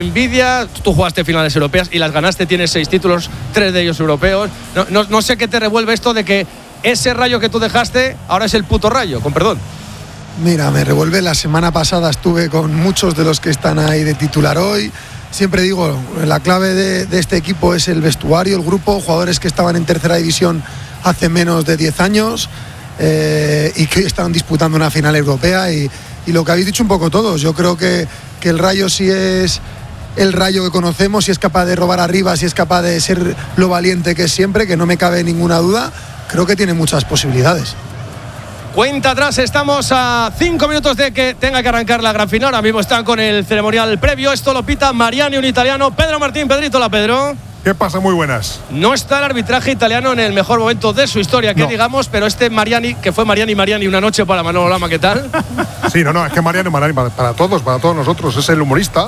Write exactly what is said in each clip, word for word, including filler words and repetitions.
envidia. Tú jugaste finales europeas y las ganaste, tienes seis títulos, tres de ellos europeos. No, no, no sé qué te revuelve esto de que ese Rayo que tú dejaste ahora es el puto Rayo, con perdón. Mira, me revuelve. La semana pasada estuve con muchos de los que están ahí de titular hoy. Siempre digo, la clave de, de este equipo es el vestuario, el grupo, jugadores que estaban en tercera división hace menos de diez años eh, y que hoy estaban disputando una final europea y, y lo que habéis dicho un poco todos. Yo creo que, que el Rayo sí es el Rayo que conocemos, si es capaz de robar arriba, si es capaz de ser lo valiente que es siempre, que no me cabe ninguna duda, creo que tiene muchas posibilidades. Cuenta atrás, estamos a cinco minutos de que tenga que arrancar la gran final. Ahora mismo están con el ceremonial previo. Esto lo pita Mariani, un italiano. Pedro Martín, Pedrito, la Pedro. ¿Qué pasa? Muy buenas. No está el arbitraje italiano en el mejor momento de su historia, que no. digamos, pero este Mariani, que fue Mariani Mariani una noche para Manolo Lama, ¿qué tal? Sí, no, no, es que Mariani Mariani para, para todos, para todos nosotros, es el humorista.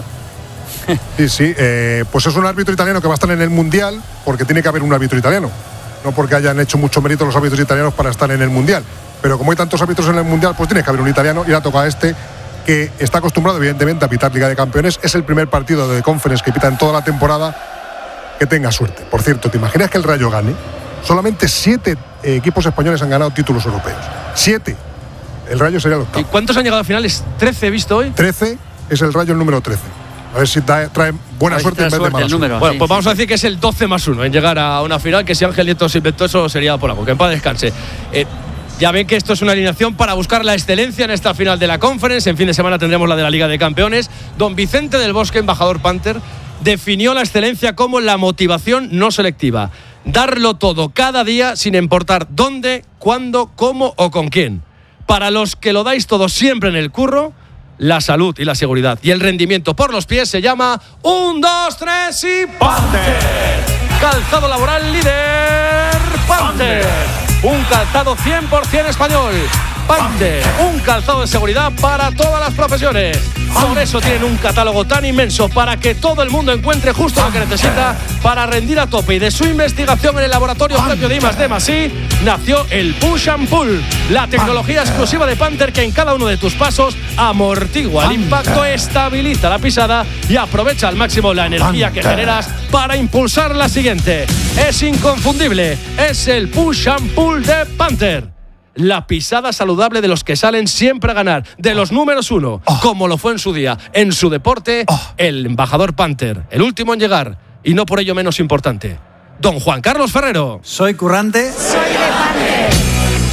Sí, sí, eh, pues es un árbitro italiano que va a estar en el Mundial porque tiene que haber un árbitro italiano. No porque hayan hecho mucho mérito los árbitros italianos para estar en el Mundial. Pero como hay tantos árbitros en el Mundial, pues tiene que haber un italiano y le ha tocado a este que está acostumbrado evidentemente a pitar Liga de Campeones. Es el primer partido de Conference que pita en toda la temporada. Que tenga suerte. Por cierto, ¿te imaginas que el Rayo gane? Solamente siete eh, equipos españoles han ganado títulos europeos. Siete. El Rayo sería el octavo. ¿Y cuántos han llegado a finales? ¿trece he visto hoy? trece es el Rayo el número trece. A ver si da, trae buena suerte en vez de mala suerte. Bueno, pues vamos a decir que es el doce más uno en llegar a una final, que si Ángel Nieto se inventó eso sería por algo. Que en paz descanse. Eh, Ya ven que esto es una alineación para buscar la excelencia en esta final de la Conference. En fin de semana tendremos la de la Liga de Campeones. Don Vicente del Bosque, embajador Panther, definió la excelencia como la motivación no selectiva. Darlo todo cada día sin importar dónde, cuándo, cómo o con quién. Para los que lo dais todo siempre en el curro, la salud y la seguridad y el rendimiento por los pies se llama un, dos, tres y Panther. Calzado laboral líder Panther. Un calzado cien por ciento español. Panther, un calzado de seguridad para todas las profesiones. Por eso tienen un catálogo tan inmenso, para que todo el mundo encuentre justo lo que necesita para rendir a tope. Y de su investigación en el laboratorio propio de I más D más I nació el Push and Pull, la tecnología exclusiva de Panther que en cada uno de tus pasos amortigua el impacto, estabiliza la pisada y aprovecha al máximo la energía que generas para impulsar la siguiente. Es inconfundible, es el Push and Pull de Panther. La pisada saludable de los que salen siempre a ganar, de los números uno, oh. como lo fue en su día, en su deporte, oh. el embajador Panther, el último en llegar, y no por ello menos importante, don Juan Carlos Ferrero. Soy currante. Soy de Panther.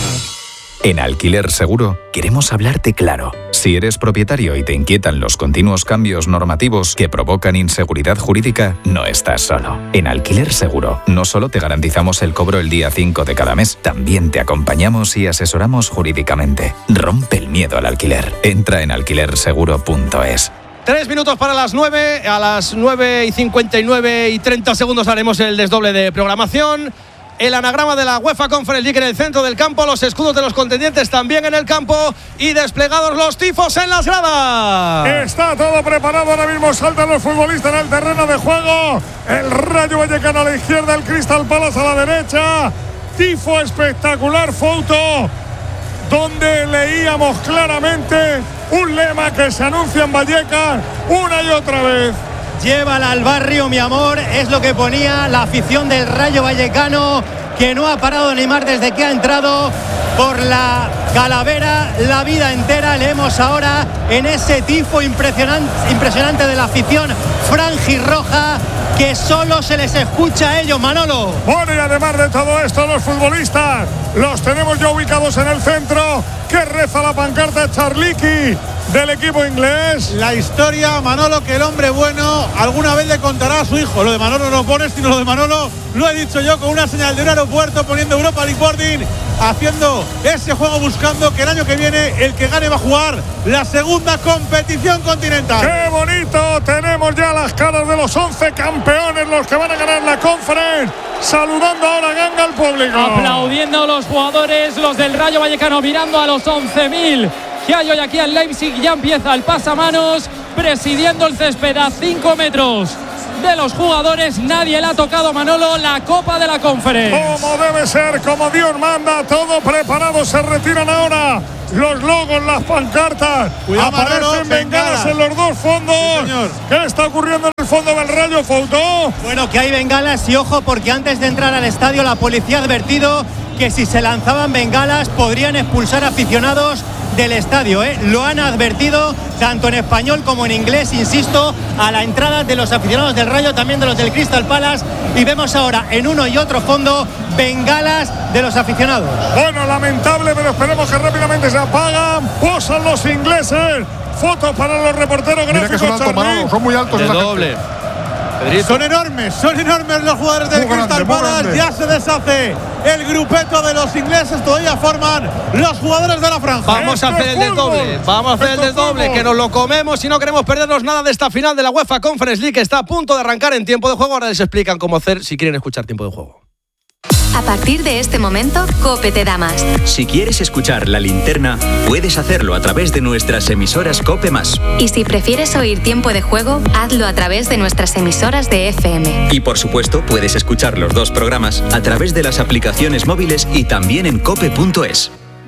En Alquiler Seguro queremos hablarte claro. Si eres propietario y te inquietan los continuos cambios normativos que provocan inseguridad jurídica, no estás solo. En Alquiler Seguro no solo te garantizamos el cobro el día cinco de cada mes, también te acompañamos y asesoramos jurídicamente. Rompe el miedo al alquiler. Entra en alquiler seguro punto es. Tres minutos para las nueve. A las nueve y cincuenta y nueve y treinta segundos haremos el desdoble de programación. El anagrama de la UEFA Conference League en el centro del campo, los escudos de los contendientes también en el campo y desplegados los tifos en las gradas. Está todo preparado, ahora mismo saltan los futbolistas en el terreno de juego. El Rayo Vallecano a la izquierda, el Crystal Palace a la derecha. Tifo espectacular, foto donde leíamos claramente un lema que se anuncia en Vallecas una y otra vez. Llévala al barrio, mi amor, es lo que ponía la afición del Rayo Vallecano, que no ha parado de animar desde que ha entrado por la Calavera la vida entera. Leemos ahora en ese tifo impresionante, impresionante de la afición franjirroja, que solo se les escucha a ellos, Manolo. Bueno, y además de todo esto, los futbolistas los tenemos ya ubicados en el centro. Que reza la pancarta Charliqui del equipo inglés. La historia, Manolo, que el hombre bueno alguna vez le contará a su hijo. Lo de Manolo no lo pones, sino lo de Manolo lo he dicho yo, con una señal de un aeropuerto, poniendo Europa League Boarding, haciendo ese juego, buscando que el año que viene el que gane va a jugar la segunda competición continental. ¡Qué bonito! Tenemos ya las caras de los once campeones, los que van a ganar la Conference. Saludando ahora Ganga al público. Aplaudiendo los jugadores, los del Rayo Vallecano, mirando a los once mil que hay hoy aquí en Leipzig. Ya empieza el pasamanos, presidiendo el césped a cinco metros de los jugadores. Nadie le ha tocado, Manolo, la Copa de la Conference. Como debe ser, como Dios manda, todo preparado. Se retiran ahora los logos, las pancartas. Cuidado, aparecen Manolo, bengalas en los dos fondos. Sí, ¿qué está ocurriendo en fondo del Rayo, Foutó. Bueno, que hay bengalas y ojo, porque antes de entrar al estadio la policía ha advertido que si se lanzaban bengalas podrían expulsar aficionados del estadio, ¿eh? Lo han advertido tanto en español como en inglés, insisto, a la entrada de los aficionados del Rayo, también de los del Crystal Palace, y vemos ahora en uno y otro fondo bengalas de los aficionados. Bueno, lamentable, pero esperemos que rápidamente se apagan. Posan los ingleses. Fotos para los reporteros gráficos. Mira que son altos, Manolo, son muy altos. De doble. Son enormes, son enormes los jugadores del Crystal Palace. Ya se deshace el grupeto de los ingleses. Todavía forman los jugadores de la franja. Vamos a hacer el del doble. Vamos a hacer el del doble, que nos lo comemos y no queremos perdernos nada de esta final de la UEFA Conference League, que está a punto de arrancar en tiempo de juego. Ahora les explican cómo hacer si quieren escuchar tiempo de juego. A partir de este momento, COPE te da más. Si quieres escuchar La Linterna, puedes hacerlo a través de nuestras emisoras COPE más. Y si prefieres oír tiempo de juego, hazlo a través de nuestras emisoras de F M. Y por supuesto, puedes escuchar los dos programas a través de las aplicaciones móviles y también en cope punto es.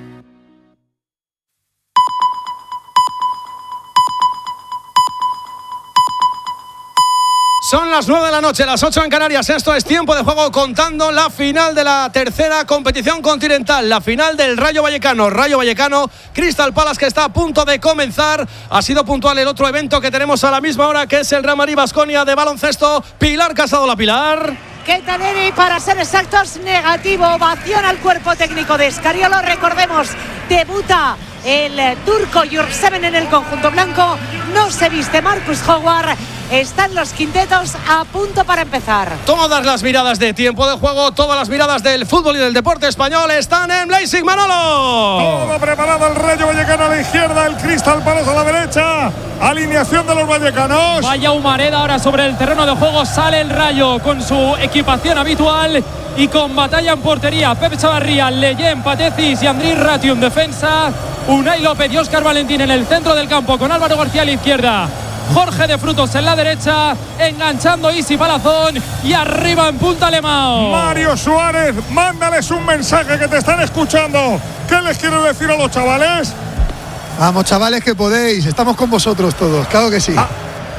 Son las nueve de la noche, las ocho en Canarias. Esto es tiempo de juego, contando la final de la tercera competición continental, la final del Rayo Vallecano. Rayo Vallecano, Crystal Palace, que está a punto de comenzar. Ha sido puntual el otro evento que tenemos a la misma hora, que es el Real Madrid-Baskonia de baloncesto. Pilar Casado, la Pilar. ¿Qué tal, Eri? Para ser exactos, negativo. Ovación al cuerpo técnico de Escariolo. Recordemos, debuta el turco Jurseven en el conjunto blanco. No se viste Marcus Howard. Están los quintetos a punto para empezar. Todas las miradas de tiempo de juego, todas las miradas del fútbol y del deporte español están en Leipzig. Manolo. Todo preparado, el Rayo Vallecano a la izquierda, el Crystal Palace a la derecha. Alineación de los vallecanos. Vaya humareda ahora sobre el terreno de juego. Sale el Rayo con su equipación habitual y con batalla en portería. Pep Chavarría, Leyen, Patecis y Andrés Ratio en defensa. Unai López y Óscar Valentín en el centro del campo, con Álvaro García a la izquierda. Jorge de Frutos en la derecha, enganchando Isi Palazón y arriba en punta Lemao. Mario Suárez, mándales un mensaje que te están escuchando. ¿Qué les quiero decir a los chavales? Vamos, chavales, que podéis. Estamos con vosotros todos, claro que sí. Ah.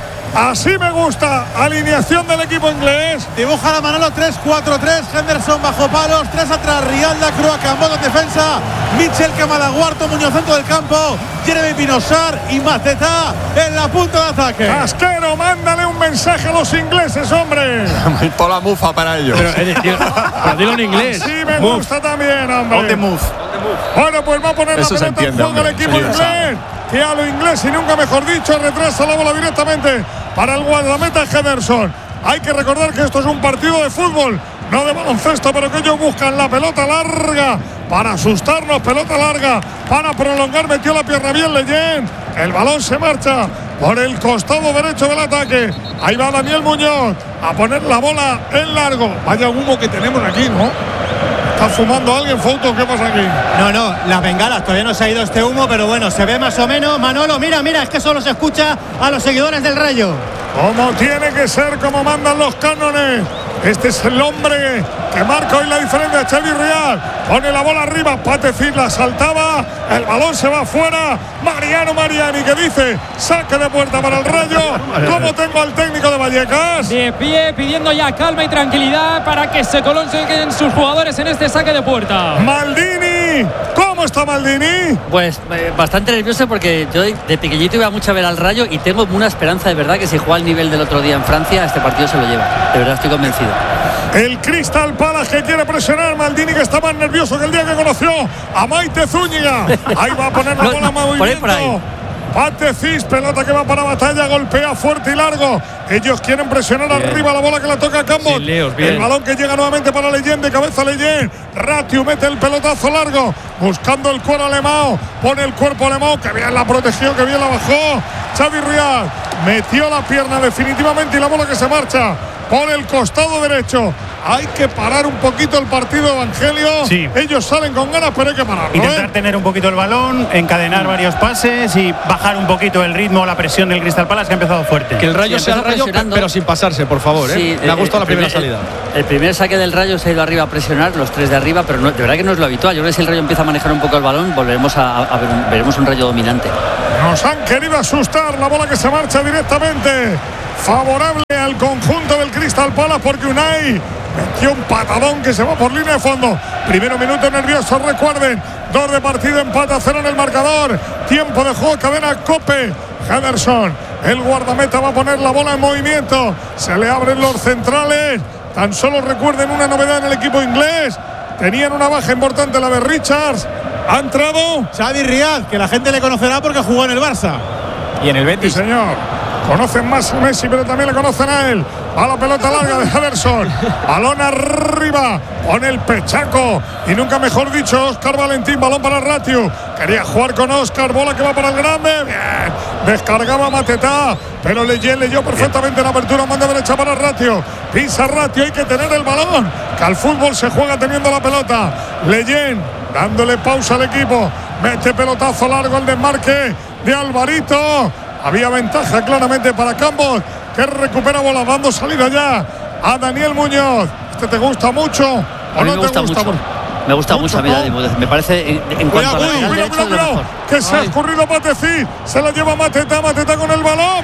Así me gusta. Alineación del equipo inglés. Dibuja la Manolo tres cuatro tres. Henderson bajo palos. Tres atrás. Rialda, Crua, Cambodo en defensa. Mitchell, Camalaguarto, Muñoz centro del campo. Jeremy Pinosar y Maceta en la punta de ataque. Casquero, mándale un mensaje a los ingleses, hombre. Toda la mufa para ellos. Pero, eh, tío, pero dilo en inglés. Sí, me move. gusta también, hombre. On the move. Bueno, pues va a poner Eso la pelota en juego el equipo inglés. Que a lo inglés, y nunca mejor dicho, retrasa la bola directamente para el guardameta Henderson. Hay que recordar que esto es un partido de fútbol, no de baloncesto, pero que ellos buscan la pelota larga para asustarnos, pelota larga para prolongar. Metió la pierna bien Leyen. El balón se marcha por el costado derecho del ataque. Ahí va Daniel Muñoz a poner la bola en largo. Vaya humo que tenemos aquí, ¿no? ¿Está fumando alguien, Fouto? ¿Qué pasa aquí? No, no, las bengalas, todavía no se ha ido este humo, pero bueno, se ve más o menos. Manolo, mira, mira, es que solo se escucha a los seguidores del Rayo. Como tiene que ser, como mandan los cánones. Este es el hombre que marca hoy la diferencia. Xavi Rial pone la bola arriba, Patecín la saltaba, el balón se va afuera. Mariano Mariani, que dice saque de puerta para el Rayo. ¿Cómo tengo al técnico de Vallecas? De pie, pidiendo ya calma y tranquilidad para que se coloquen sus jugadores en este saque de puerta. Maldini, ¿cómo está Maldini? Pues eh, bastante nervioso, porque yo de, de pequeñito iba mucho a ver al Rayo y tengo una esperanza de verdad que si juega al nivel del otro día en Francia, este partido se lo lleva. De verdad estoy convencido. El Crystal Palace que quiere presionar. Maldini, que está más nervioso que el día que conoció a Maite Zúñiga. Ahí va a poner la no, bola a movimiento. Por ahí, por ahí. Patecis, pelota que va para batalla, golpea fuerte y largo. Ellos quieren presionar bien arriba, la bola que la toca Cambot. Sí, el balón que llega nuevamente para Leyen, de cabeza Leyen. Ratio mete el pelotazo largo, buscando el cuero a Lemao. Pone el cuerpo a Lemao, que bien la protegió, que bien la bajó. Xavi Rial metió la pierna definitivamente y la bola que se marcha por el costado derecho. Hay que parar un poquito el partido, Evangelio. Sí. Ellos salen con ganas, pero hay que pararlo. Intentar ¿eh? tener un poquito el balón, encadenar mm. varios pases y bajar un poquito el ritmo, la presión del Crystal Palace, que ha empezado fuerte. Que el Rayo sí, sea el Rayo, pero sin pasarse, por favor. Sí, ¿eh? Me ha gustado el, la primera el, salida. El, el primer saque del Rayo se ha ido arriba a presionar, los tres de arriba, pero no, de verdad que no es lo habitual. Yo creo que si el Rayo empieza a manejar un poco el balón, volveremos a, a ver un, veremos un Rayo dominante. Nos han querido asustar, la bola que se marcha directamente favorable al conjunto del Crystal Palace porque Unai metió un patadón que se va por línea de fondo. Primero minuto nervioso, recuerden, dos de partido, empate a cero en el marcador. Tiempo de juego, cadena COPE. Henderson, el guardameta, va a poner la bola en movimiento. Se le abren los centrales. Tan solo recuerden una novedad en el equipo inglés. Tenían una baja importante, la de Richards. Ha entrado Xavi Riad, que la gente le conocerá porque jugó en el Barça. Y en el Betis. Sí, señor. Conocen más a Messi, pero también le conocen a él. A la pelota larga de Henderson. Balón arriba. Pone el pechaco. Y nunca mejor dicho, Óscar Valentín. Balón para Ratiu. Quería jugar con Óscar. Bola que va para el grande. Bien. Descargaba Mateta. Pero Leyen leyó perfectamente la apertura. Manda derecha para Ratiu. Pisa Ratiu. Hay que tener el balón. Que al fútbol se juega teniendo la pelota. Leyen dándole pausa al equipo. Mete pelotazo largo al desmarque de Alvarito. Había ventaja claramente para Campos, que recupera bola, dando salida ya a Daniel Muñoz. ¿Este te gusta mucho o no te gusta? gusta mucho. Me gusta mucho, mucho a mí, ¿no? Me parece en, en cuanto a la cuidado, cuidado, cuidado, cuidado, que se ha escurrido Matecid, se la lleva Mateta, Mateta con el balón.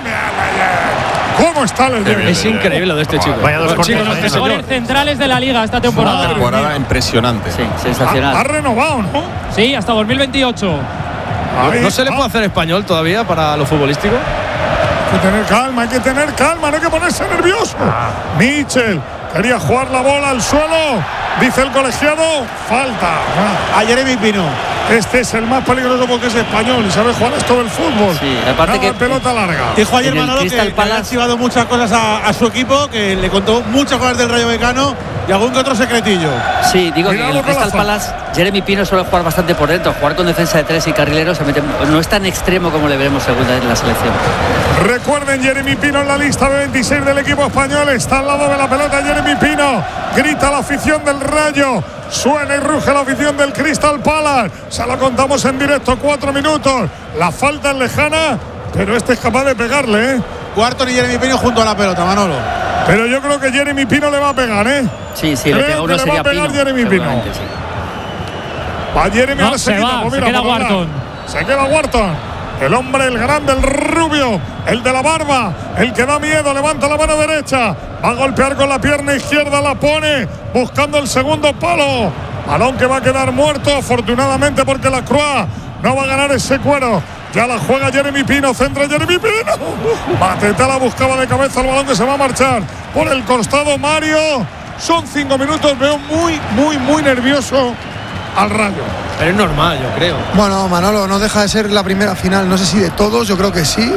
¿Cómo está el Leyen? Es increíble lo de este chico. Vaya dos chicos, los mejores centrales de la liga esta temporada. Una temporada impresionante. Sí, sensacional. Ha, ha renovado, ¿no? Sí, hasta dos mil veintiocho. Ahí, ¿No se le puede hacer español todavía para lo futbolístico? Hay que tener calma, hay que tener calma, no hay que ponerse nervioso. Ah. Mitchell quería jugar la bola al suelo. Dice el colegiado, falta. Ah. A Jeremy Pino. Este es el más peligroso porque es español y sabe jugar esto del fútbol. Sí, aparte que pelota larga. Dijo ayer Manolo que, que le ha activado muchas cosas a, a su equipo, que le contó muchas cosas del Rayo Vallecano y algún que otro secretillo. Sí, digo que el Crystal Palace, Jeremy Pino suele jugar bastante por dentro, jugar con defensa de tres y carrilero, se mete, no es tan extremo como le veremos segunda en la selección. Recuerden, Jeremy Pino en la lista de veintiséis del equipo español, está al lado de la pelota Jeremy Pino, grita la afición del Rayo. Suena y ruge la afición del Crystal Palace. Se lo contamos en directo, cuatro minutos. La falta es lejana, pero este es capaz de pegarle, ¿eh? Wharton y Jeremy Pino junto a la pelota, Manolo. Pero yo creo que Jeremy Pino le va a pegar, ¿eh? Sí, sí, le pega uno, le va a pegar Pino, Jeremy Pino. Sí. Va Jeremy, no, ahora se, se quita, va, pues se mira, queda Wharton. Se queda Wharton. El hombre, el grande, el rubio, el de la barba, el que da miedo, levanta la mano derecha, va a golpear con la pierna izquierda, la pone, buscando el segundo palo. Balón que va a quedar muerto, afortunadamente, porque la Croix no va a ganar ese cuero. Ya la juega Jeremy Pino, centra Jeremy Pino. Mateta la buscaba de cabeza, el balón que se va a marchar por el costado Mario. Son cinco minutos, veo muy, muy, muy nervioso al Rayo. Pero es normal, yo creo. Bueno, Manolo, no deja de ser la primera final, no sé si de todos, yo creo que sí.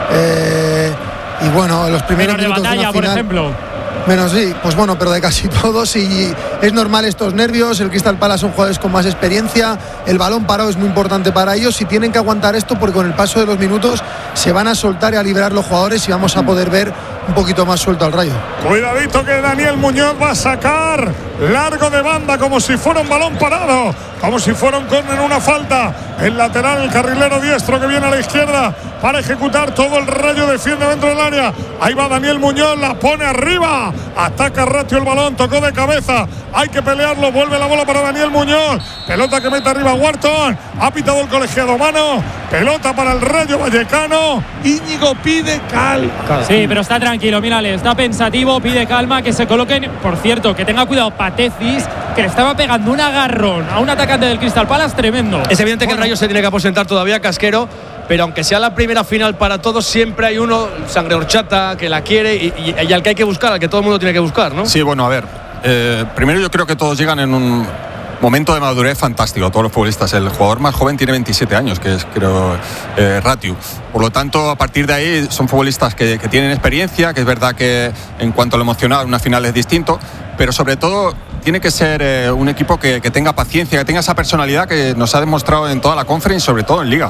Eh, y bueno, los primeros Menos minutos de batalla, de una final, por ejemplo. Menos sí, pues bueno, pero de casi todos, y es normal estos nervios. El Crystal Palace son jugadores con más experiencia, el balón parado es muy importante para ellos y tienen que aguantar esto porque con el paso de los minutos se van a soltar y a liberar los jugadores y vamos a poder ver un poquito más suelto al Rayo. Cuidadito que Daniel Muñoz va a sacar largo de banda como si fuera un balón parado, como si fuera un córner, una falta. El lateral, el carrilero diestro que viene a la izquierda para ejecutar todo. El Rayo defiende dentro del área. Ahí va Daniel Muñoz, la pone arriba. Ataca Ratio el balón, tocó de cabeza. Hay que pelearlo, vuelve la bola para Daniel Muñoz. Pelota que mete arriba Wharton. Ha pitado el colegiado mano. Pelota para el Rayo Vallecano. Íñigo pide calma. Sí, pero está tranquilo, mírale, está pensativo, pide calma, que se coloquen. Por cierto, que tenga cuidado Patecis, que le estaba pegando un agarrón a un atacante del Crystal Palace tremendo. Es evidente que el Rayo se tiene que aposentar todavía, Casquero, pero aunque sea la primera final para todos, siempre hay uno, sangre horchata, que la quiere y, y, y al que hay que buscar, al que todo el mundo tiene que buscar, ¿no? Sí, bueno, a ver, eh, primero yo creo que todos llegan en un momento de madurez fantástico, todos los futbolistas. El jugador más joven tiene veintisiete años, que es, creo, eh, Ratiu. Por lo tanto, a partir de ahí son futbolistas que, que tienen experiencia, que es verdad que en cuanto a lo emocional, una final es distinto, pero sobre todo tiene que ser eh, un equipo que, que tenga paciencia, que tenga esa personalidad que nos ha demostrado en toda la Conference, sobre todo en Liga.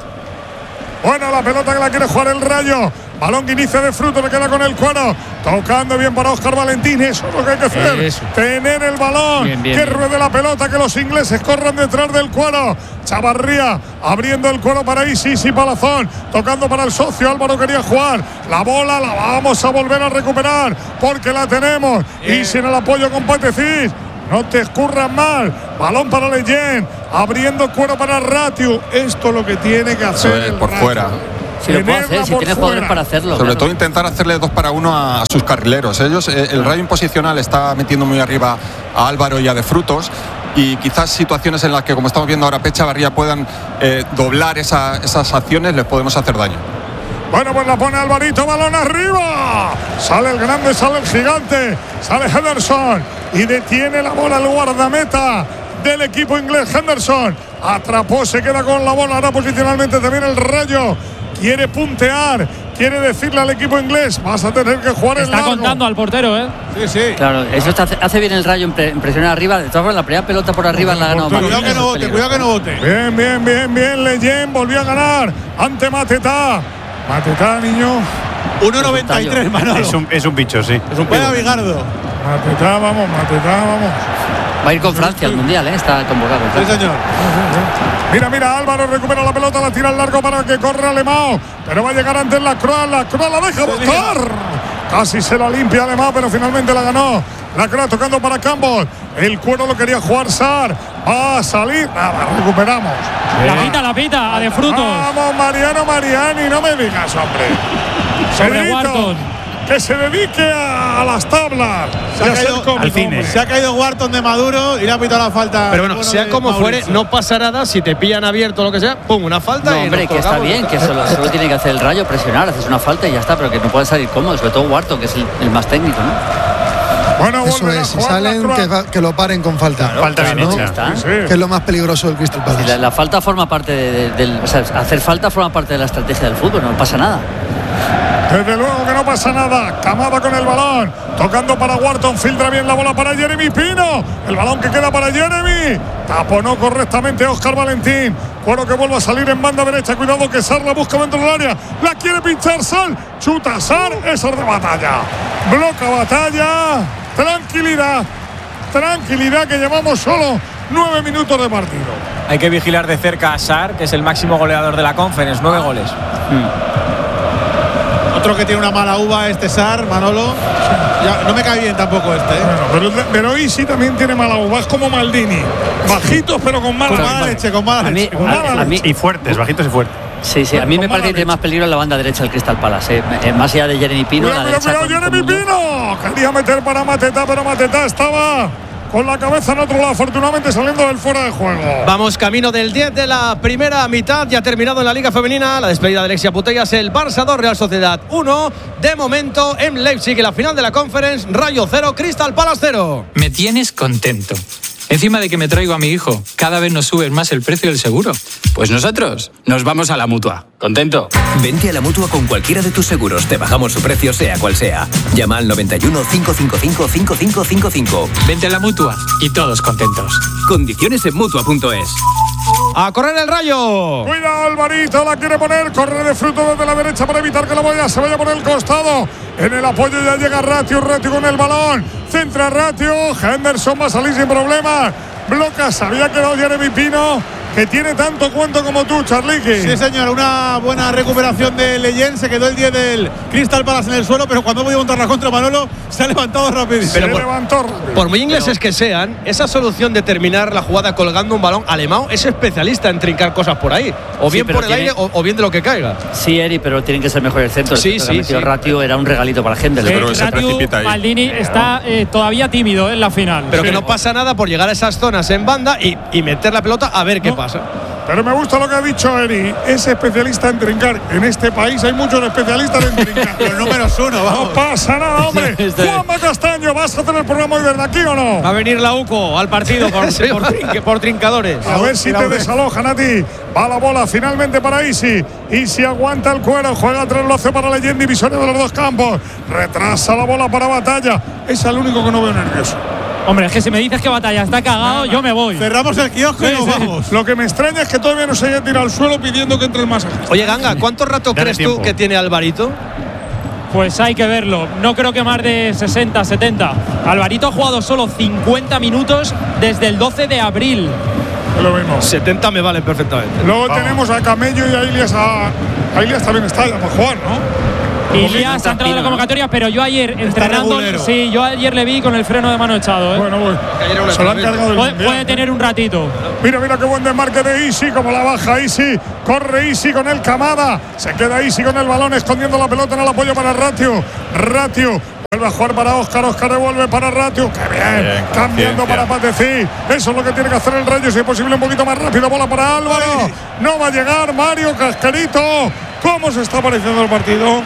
Bueno, la pelota que la quiere jugar el Rayo. Balón que inicia de Fruto, le queda con el cuero. Tocando bien para Óscar Valentín. Eso es lo que hay que hacer. Eso. Tener el balón. Bien, bien, que bien. ruede la pelota, que los ingleses corran detrás del cuero. Chavarría abriendo el cuero para Isis y Palazón. Tocando para el socio. Álvaro quería jugar. La bola la vamos a volver a recuperar porque la tenemos. Bien. Y sin el apoyo con Patecís. No te escurras mal. Balón para Leyen. Abriendo cuero para Ratiu. Esto es lo que tiene que hacer. Eso es, el por Rayo. fuera. Si lo puede hacer, si tiene jugadores para hacerlo. Sobre claro. todo intentar hacerle dos para uno a, a sus carrileros. Ellos, eh, el Rayo imposicional está metiendo muy arriba a Álvaro y a De Frutos. Y quizás situaciones en las que, como estamos viendo ahora, Pecha Barría puedan eh, doblar esa, esas acciones, les podemos hacer daño. Bueno, pues la pone Alvarito, balón arriba. Sale el grande, sale el gigante, sale Henderson y detiene la bola el guardameta del equipo inglés. Henderson atrapó, se queda con la bola. Ahora posicionalmente también el Rayo quiere puntear, quiere decirle al equipo inglés: vas a tener que jugar en largo. Está contando al portero, ¿eh? Sí, sí. Claro, eso está, hace bien el Rayo en, pre, en presionar arriba. De todas formas, la primera pelota por arriba la ha ganado. Cuidado que no vote, cuidado que no vote. Bien, bien, bien, bien. Leyen volvió a ganar ante Matetá. Matetá, niño. uno noventa y tres, Manolo. Es un, es un bicho, sí. Es un Buena Bigardo. Matetá, vamos, Matetá, vamos. Va a ir con Francia al Mundial, ¿eh? Está convocado. Sí, señor. Mira, mira, Álvaro recupera la pelota, la tira al largo para que corra Alemão. Pero va a llegar antes la Croix, la Croix la deja botar. Casi se la limpia Alemão, pero finalmente la ganó. La Croix tocando para Campbell. El cuero lo quería jugar Sar. Va a salir. Nada, recuperamos. La pita, la pita, a De Frutos. Vamos, Mariano Mariani, no me digas, hombre. Sobre Wharton. Que se dedique a, a las tablas. Se ha, caído, al cine. se ha caído Wharton de Maduro y le ha pitado la falta. Pero bueno, sea como fuere, no pasa nada. Si te pillan abierto o lo que sea, pum, una falta. No, y hombre, que está bien, que solo, solo tiene que hacer el Rayo, presionar, haces una falta y ya está, pero que no puede salir cómodo, sobre todo Wharton, que es el, el más técnico, ¿no? Bueno, eso es, si salen, que, que lo paren con falta. Claro, falta bien ¿no? hecha. Sí, sí. Que es lo más peligroso del Crystal Palace. Sí, la, la falta forma parte de, de, del. O sea, hacer falta forma parte de la estrategia del fútbol, no pasa nada. Desde luego que no pasa nada. Camada con el balón. Tocando para Wharton. Filtra bien la bola para Jeremy Pino. El balón que queda para Jeremy. Taponó correctamente Óscar Valentín. Cuero que vuelve a salir en banda derecha. Cuidado que Sar la busca dentro del área. La quiere pinchar Sar. Chuta Sar. Eso es de batalla. Bloca batalla. Tranquilidad. Tranquilidad que llevamos solo nueve minutos de partido. Hay que vigilar de cerca a Sar, que es el máximo goleador de la Conference. Nueve goles. Mm. Otro que tiene una mala uva, este Sar, Manolo. Ya, no me cae bien tampoco este, ¿eh? Bueno, pero, pero Isi también tiene mala uva, es como Maldini. Bajitos, pero con mala, con mala leche, con mala a leche. Mí, con mala a, leche. a mí, y fuertes, bajitos y fuertes. Sí, sí, a mí me parece que tiene más peligro en la banda derecha el Crystal Palace, eh. Más allá de Jeremy Pino. Cuidado, la cuidado, derecha cuidado, con, Jeremy Pino. Quería meter para Matetá, pero Matetá estaba con la cabeza en otro lado, afortunadamente saliendo del fuera de juego. Vamos camino del diez de la primera mitad. Ya ha terminado en la Liga Femenina. La despedida de Alexia Putellas. El Barça dos, Real Sociedad uno. De momento en Leipzig, en la final de la Conference, Rayo cero, Crystal Palace cero. Me tienes contento. Encima de que me traigo a mi hijo, cada vez nos subes más el precio del seguro. Pues nosotros nos vamos a la Mutua. ¿Contento? Vente a la Mutua con cualquiera de tus seguros. Te bajamos su precio sea cual sea. Llama al noventa y uno, cinco cinco cinco, cinco cinco cinco cinco. Vente a la Mutua y todos contentos. Condiciones en Mutua punto es. ¡A correr el Rayo! Cuidado, Alvarito, la quiere poner. Corre De Fruto desde la derecha para evitar que la boya se vaya por el costado. En el apoyo ya llega Ratio, Ratio con el balón. Centra Ratio. Henderson va a salir sin problemas. Bloca, se había quedado Jeremy Pino, que tiene tanto cuento como tú, Charliqui. Sí, señor, una buena recuperación de Leyen. Se quedó el diez del Crystal Palace en el suelo, pero cuando voy a montar la contra Manolo, se ha levantado rapidísimo. Pero se por, levantó rápido. Por muy ingleses que sean, esa solución de terminar la jugada colgando un balón, Alemão es especialista en trincar cosas por ahí. O Sí, bien pero por el tiene- aire o, o bien de lo que caiga. Sí, Eri, pero tienen que ser mejor el centro. El Sí, centro sí, que ha metido sí. Ratio era un regalito para Henderson. Eh, Ratio Maldini está eh, todavía tímido en la final. Pero Sí. que no pasa nada por llegar a esas zonas en banda y, y meter la pelota a ver qué pasa. Pero me gusta lo que ha dicho Eri. Es especialista en trincar. En este país hay muchos especialistas en trincar. Los números uno, vamos. No pasa nada, hombre. Juanma Castaño, ¿vas a hacer el programa hoy desde aquí o no? Va a venir la U C O al partido por, Sí, por, va. trin- por trincadores. A ver si te desalojan a ti. Va la bola finalmente para Isi. Isi aguanta el cuero. Juega tras lo hace para Leyen, divisorio de los dos campos. Retrasa la bola para Batalla. Es el único que no veo nervioso. Hombre, es que si me dices que Batalla está cagado, yo me voy. Cerramos el kiosco y Sí, nos sí. vamos. Lo que me extraña es que todavía no se haya tirado al suelo pidiendo que entre el masajista. Oye, Ganga, ¿cuánto rato Dale crees tú tiempo. que tiene Alvarito? Pues hay que verlo. No creo que más de sesenta, setenta. Alvarito ha jugado solo cincuenta minutos desde el doce de abril. Lo mismo. setenta me valen perfectamente. Luego tenemos a Camello y a Ilias. A, a Ilias también está ya para jugar, ¿no? Ilias ha entrado en la convocatoria, pero yo ayer entrenando. regulero. Sí, yo ayer le vi con el freno de mano echado. ¿eh? Bueno, bueno. Se lo han cargado el Puede, mundial. puede tener un ratito. Mira, mira qué buen desmarque de Isi, como la baja Isi. Corre Isi con el Camada. Se queda Isi con el balón, escondiendo la pelota en el apoyo para Ratio. Ratio. Vuelve a jugar para Óscar, Óscar devuelve para Ratio. ¡Qué bien! bien Cambiando para Pateci. Eso es lo que tiene que hacer el Rayo, si es posible un poquito más rápido. Bola para Álvaro. Ay. No va a llegar Mario Casquerito. ¿Cómo se está pareciendo el partido?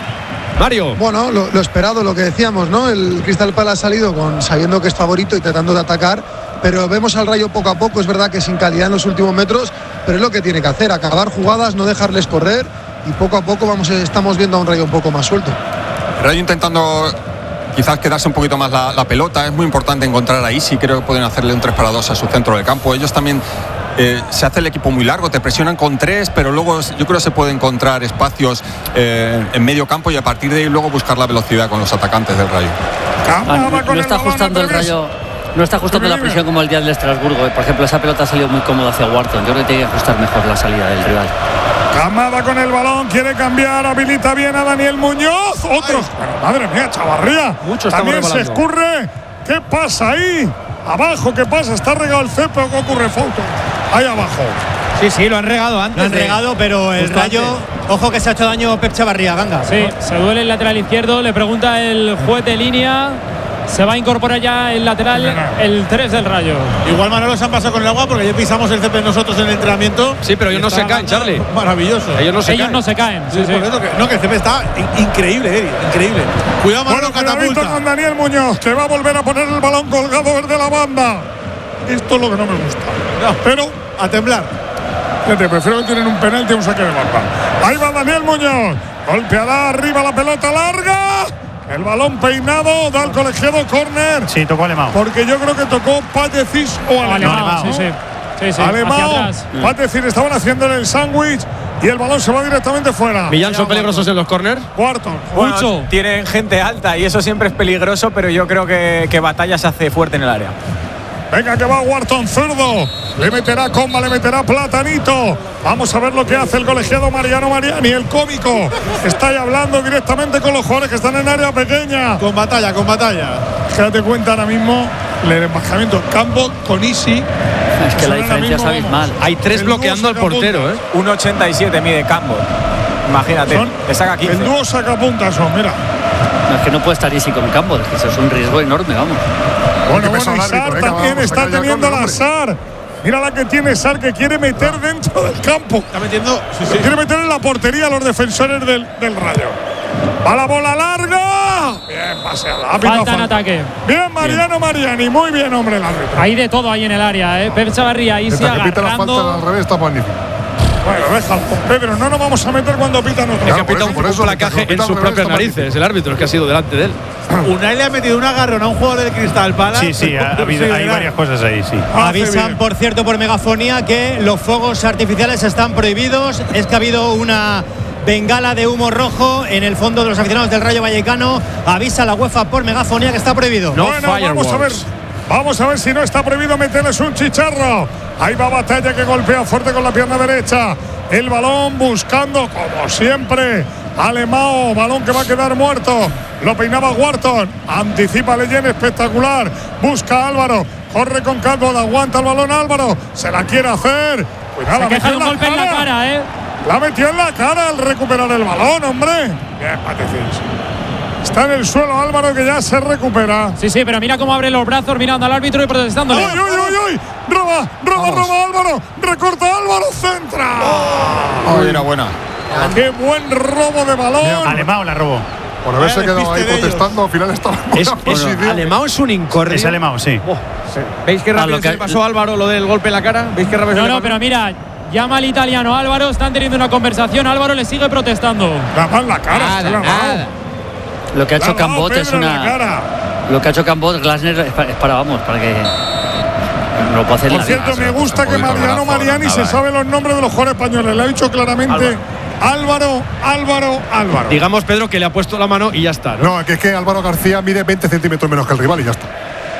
Mario. Bueno, lo, lo esperado, lo que decíamos, ¿no? El Crystal Palace ha salido con, sabiendo que es favorito y tratando de atacar, pero vemos al Rayo poco a poco. Es verdad que sin calidad en los últimos metros, pero es lo que tiene que hacer, acabar jugadas, no dejarles correr, y poco a poco vamos, estamos viendo a un Rayo un poco más suelto. Rayo intentando quizás quedarse un poquito más la, la pelota. Es muy importante encontrar ahí. Sí, creo que pueden hacerle un tres para dos a su centro del campo. Ellos también eh, se hace el equipo muy largo, te presionan con tres, pero luego yo creo que se puede encontrar espacios eh, en medio campo y a partir de ahí luego buscar la velocidad con los atacantes del Rayo. Ah, no, no está ajustando el Rayo. No está ajustando la presión como el día del Estrasburgo. Por ejemplo, esa pelota ha salido muy cómoda hacia Wharton. Yo creo que tiene que ajustar mejor la salida del rival. Camada con el balón, quiere cambiar, habilita bien a Daniel Muñoz. Otros, bueno, madre mía, Chavarría. Mucho también se escurre. ¿Qué pasa ahí? Abajo, ¿qué pasa? Está regado el césped, ¿qué ocurre, Fouto? Ahí abajo. Sí, sí, lo han regado antes. Lo han de... regado, pero el Rayo, antes. Ojo que se ha hecho daño Pep Chavarría, Ganga. Sí, se duele el lateral izquierdo, le pregunta el juez de línea. Se va a incorporar ya el lateral, el tres del Rayo. Igual Manolo se han pasado con el agua porque ya pisamos el césped nosotros en el entrenamiento. Sí, pero ellos no se caen, Charlie. Maravilloso. Ellos no se ellos caen. No se caen. Sí, sí. Por eso que, no, que el césped está increíble, Eri, increíble. Cuidado, Manolo, bueno, catapulta. Con Daniel Muñoz, que va a volver a poner el balón colgado desde la banda. Esto es lo que no me gusta. No, pero a temblar. Fíjate, prefiero que tienen un penalti a un saque de banda. Ahí va Daniel Muñoz. Golpeará arriba la pelota larga. El balón peinado, da al colegiado córner. Sí, tocó Alemão. Porque yo creo que tocó Patecis o Alemão. Alemão, sí, sí. sí, sí. Alemão, Patecis estaban haciéndole el sándwich y el balón se va directamente fuera. Millán, ¿son peligrosos en los córner? Cuarto. Bueno, mucho. Tienen gente alta y eso siempre es peligroso, pero yo creo que, que Batalla se hace fuerte en el área. Venga, que va Wharton zurdo. Le meterá comba, le meterá Platanito. Vamos a ver lo que hace el colegiado Mariano Mariani, el cómico. Está ahí hablando directamente con los jugadores que están en área pequeña. Con Batalla, con Batalla. Date cuenta ahora mismo el embajamiento campo con Isi. Es que la diferencia es abismal. Hay tres bloqueando al portero, ¿eh? uno ochenta y siete mide Campo. Imagínate, son, le saca quince. El dúo sacapuntas son, mira. No, es que no puede estar Isi con Campo, es que eso es un riesgo enorme, vamos. Bueno, bueno, y Sar también está teniendo la Sar. Mira la que tiene Sar, que quiere meter dentro del campo. Está metiendo. Sí, sí. Quiere meter en la portería a los defensores del, del Rayo. Va la bola larga. Bien, paseada. Falta en ataque. Bien, Mariano Mariani. Muy bien, hombre, el árbitro. Hay de todo ahí en el área, ¿eh? Pep Chavarría ahí se agarrando. La falta al revés está magnífico. Bueno, déjalo, Pedro, no nos vamos a meter cuando pita nuestro. Es que pita un placaje en sus propias narices, el árbitro, es que ha sido delante de él. Unai le ha metido un agarrón a un jugador del Crystal Palace. Sí, sí, ha, ha habido, hay varias cosas ahí, sí. Avisan, por cierto, por megafonía que los fuegos artificiales están prohibidos. Es que ha habido una bengala de humo rojo en el fondo de los aficionados del Rayo Vallecano. Avisa la UEFA por megafonía que está prohibido. No, bueno, vamos a ver. Vamos a ver si no está prohibido meterles un chicharro. Ahí va Batalla, que golpea fuerte con la pierna derecha. El balón buscando, como siempre, Alemão. Balón que va a quedar muerto. Lo peinaba Wharton. Anticipa Leyen, espectacular. Busca a Álvaro. Corre con calma. Aguanta el balón Álvaro. Se la quiere hacer. Cuidado, se queja de un golpe en la cara, ¿eh? La metió en la cara al recuperar el balón, hombre. Bien, Patecís. Está en el suelo Álvaro, que ya se recupera. Sí, sí, pero mira cómo abre los brazos mirando al árbitro y protestándole. ¡Uy, uy, uy, uy! ¡Roba, roba, Vamos. roba Álvaro! ¡Recorta Álvaro, centra! ¡Oh! Era buena. ¡Qué buen robo de balón! Alemão la robó. Por haberse quedado ahí protestando, al final estaba en es, es, Alemão es un incórreo. Es Alemão, sí. Oh, sí. ¿Veis qué rápido que... se le pasó a Álvaro lo del golpe en la cara? ¿Veis qué rápido No, se le no, pero mira, llama al italiano Álvaro, están teniendo una conversación, Álvaro le sigue protestando. La en la cara, nada, la nada. Lo que ha hecho Cambot es una. Lo que ha hecho Cambot, Glasner es para, es para vamos, para que. No lo puede hacer. Por cierto, me gusta que Mariano Mariani se sabe los nombres de los jugadores españoles. Le ha dicho claramente Álvaro, Álvaro, Álvaro. Digamos, Pedro, que le ha puesto la mano y ya está. No, no que es que Álvaro García mide veinte centímetros menos que el rival y ya está.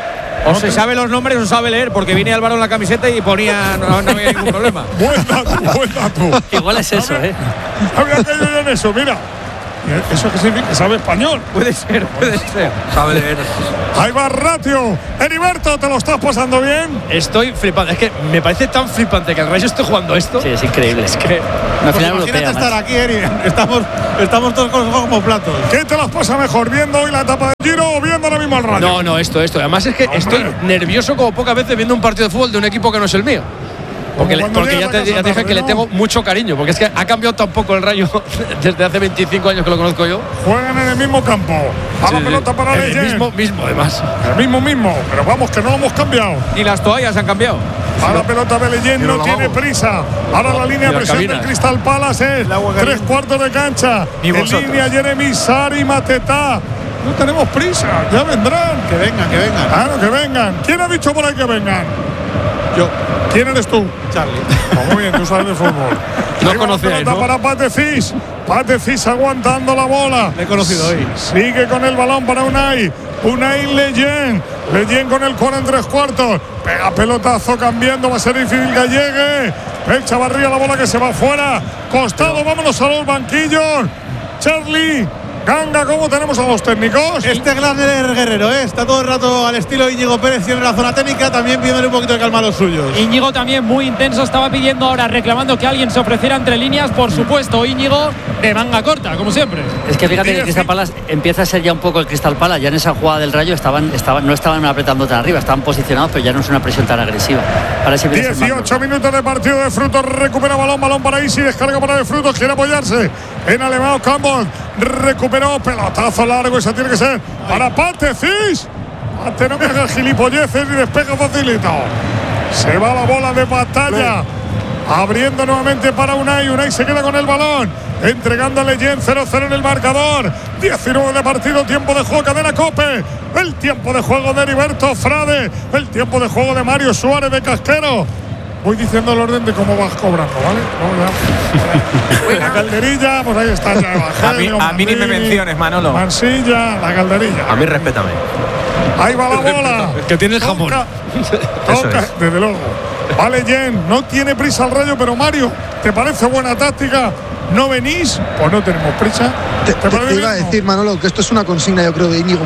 O se sabe los nombres o sabe leer, porque viene Álvaro en la camiseta y ponía. No, no había ningún problema. Buen dato, buen dato. Igual es eso, ¿eh? Había caído en eso, mira. ¿Eso qué significa? ¿Sabe español? Puede ser, puede ser. Sabe leer. Ahí va Ratio. Heriberto, ¿te lo estás pasando bien? Estoy flipando. Es que me parece tan flipante que el Rayo esté jugando esto. Sí, es increíble. Es que una final pues europea. Imagínate estar aquí, Eri. Estamos, estamos todos con los ojos como platos. ¿Qué te las pasa mejor? ¿Viendo hoy la etapa de Giro o viendo ahora mismo al Rayo? No, no, esto, esto. Además es que Hombre. estoy nervioso como pocas veces viendo un partido de fútbol de un equipo que no es el mío. Porque, le, porque ya te, ya te dije que le tengo mucho cariño, porque es que ha cambiado tan poco el Rayo desde hace veinticinco años que lo conozco yo. Juegan en el mismo campo. A la Sí, pelota sí. para El Leyen. mismo, mismo, además. El mismo, mismo. Pero vamos, que no lo hemos cambiado. Ni las toallas han cambiado. A la pelota de Leyen no tiene prisa. Ahora la línea de presión del Crystal Palace es tres cuartos de cancha. Ni En vosotros. línea Jeremy Sari Mateta. No tenemos prisa, ya vendrán. Que vengan, que vengan. Claro, que vengan. ¿Quién ha dicho por ahí que vengan? Yo. ¿Quién eres tú? Charlie. Pues muy bien, tú sabes de fútbol. No Ahí va la conocíais, pelota ¿no? para Patecis. Patecis aguantando la bola. Le he conocido hoy. Sigue con el balón para Unai. Unai Leyen. Leyen con el cuero en tres cuartos. Pega pelotazo cambiando. Va a ser difícil que llegue. El Chavarría, la bola que se va fuera. Costado, vámonos a los banquillos. Charlie. Ganga, ¿cómo tenemos a los técnicos? Este Glaner Guerrero, ¿eh? Está todo el rato al estilo Íñigo Pérez en la zona técnica, también pidiéndole un poquito de calma a los suyos. Íñigo también muy intenso, estaba pidiendo ahora, reclamando que alguien se ofreciera entre líneas. Por supuesto, Íñigo de manga corta, como siempre. Es que fíjate que el Crystal Palace empieza a ser ya un poco el Crystal Palace. Ya en esa jugada del Rayo estaban, estaban, no estaban apretando tan arriba, estaban posicionados, pero ya no es una presión tan agresiva. Ahora sí empieza a ser más dieciocho minutos de partido de Frutos. Recupera balón, balón para Isi. Descarga para de Frutos. Quiere apoyarse en Alemão Campbell. Recuperó pelotazo largo. Esa tiene que ser para Patecis. Pate, no me hagas gilipolleces y despega facilito. Se va la bola de batalla. Abriendo nuevamente para Unai. Unai se queda con el balón. Entregando a Leyen. cero cero en el marcador. diecinueve de partido. Tiempo de juego. Cadena Cope. El tiempo de juego de Heriberto Frade. El tiempo de juego de Mario Suárez de Casquero. Voy diciendo el orden de cómo vas cobrando, ¿vale? No, ya. La calderilla, pues ahí está ya. A mí, a mí ni me menciones, Manolo. Mansilla, la calderilla. A mí respétame. Ahí va la bola. El que tiene el jamón. Toca, Eso toca, es. desde luego. Vale, Jen, no tiene prisa el Rayo, pero Mario, ¿te parece buena táctica? ¿No venís? Pues no tenemos prisa. Te, ¿Te te- parece te iba a bien? decir, Manolo, que esto es una consigna, yo creo, de Íñigo.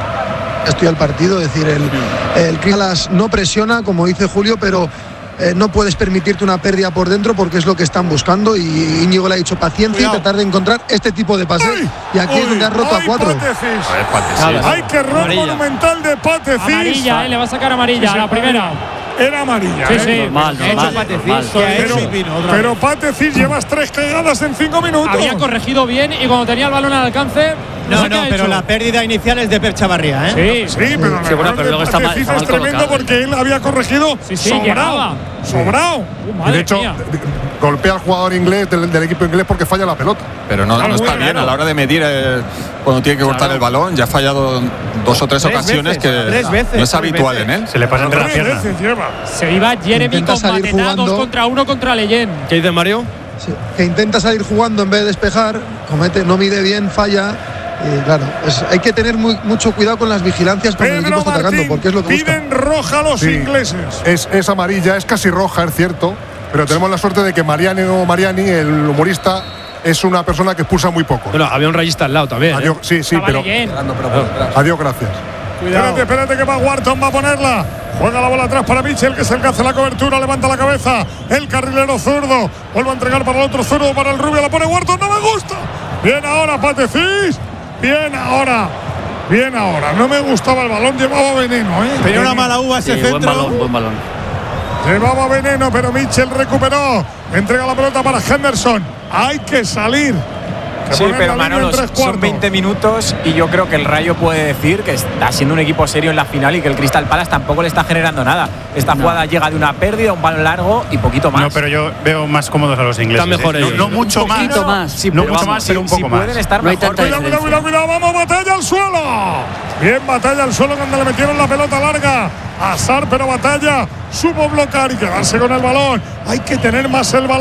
Estoy al partido, es decir, el, el Crystal no presiona, como dice Julio, pero eh, no puedes permitirte una pérdida por dentro porque es lo que están buscando. Y Íñigo le ha dicho paciencia Cuidado. y tratar de encontrar este tipo de pases. ¡Ay! Y aquí es ¡Uy! donde has roto a ¡Ay, cuatro. Patecis! ¡Ay, qué error Amarilla. monumental de Patecis! Amarilla, eh, le va a sacar amarilla Sí, sí, a la primera. Era amarilla. Sí, ¿eh? sí. normal, Hecho normal, Patecis. normal. Pero, pero Patecis, llevas tres cagadas en cinco minutos. Había corregido bien y cuando tenía el balón al alcance. No, sé qué no, ha pero hecho. la pérdida inicial es de Pep Chavarría, ¿eh? Sí, Sí, pero, Sí, bueno, pero luego está mal- Patecis está mal es tremendo colocado. porque él había corregido Sí, sí, sobrado. llegaba. Sobrado. Uh, Y madre de hecho, mía. golpea al jugador inglés del, del equipo inglés porque falla la pelota. Pero no, Claro, no está muy bien claro. a la hora de medir eh, cuando tiene que cortar Claro. el balón. Ya ha fallado dos o tres, Tres ocasiones veces, que tres veces, no es tres habitual veces. en él. Se le pasa entre las Tres piernas. veces lleva. Se iba Jeremy Intenta con salir Mateta, dos jugando. contra uno contra Leyen. ¿Qué dice Mario? Sí, que intenta salir jugando en vez de despejar, comete, no mide bien, falla. Y claro, es- hay que tener muy, mucho cuidado con las vigilancias cuando el equipo Pedro está atacando, Martín, porque es lo que busca. piden roja a los Sí. ingleses. Es, es amarilla, es casi roja, es cierto. Pero tenemos la suerte de que Mariani o Mariani, el humorista, es una persona que expulsa muy poco. Bueno, había un rayista al lado también. ¿eh? Adiós, sí, sí, Estaba pero. Leyen. Adiós, gracias. Espérate, espérate que va Wharton, va a ponerla. Juega la bola atrás para Mitchell, que es el que hace la cobertura, levanta la cabeza. El carrilero zurdo. Vuelve a entregar para el otro zurdo, para el rubio, la pone Wharton, no me gusta. Bien ahora, Patecis. Bien ahora. Bien ahora. No me gustaba el balón, llevaba veneno, ¿eh? Tenía una mala uva ese Sí, buen centro. balón, buen balón. Llevaba veneno, pero Mitchell recuperó. Entrega la pelota para Henderson. Hay que salir. Que Sí, poner pero la línea en Manolo, tres son cuartos. veinte minutos y yo creo que el Rayo puede decir que está siendo un equipo serio en la final y que el Crystal Palace tampoco le está generando nada. Esta No. jugada llega de una pérdida, un balón largo y poquito más. No, pero yo veo más cómodos a los ingleses. Están mejor ¿eh? No, ellos. no mucho Un más. poquito más. Sí, No pero mucho vamos, más, pero un si- poco si más. pueden estar No hay mejor. tanta Cuidado, cuidado, cuidado, cuidado, vamos, batalla al suelo. Bien, batalla al suelo cuando le metieron la pelota larga. Azar, pero batalla. Supo bloquear y quedarse con el balón. Hay que tener más el balón.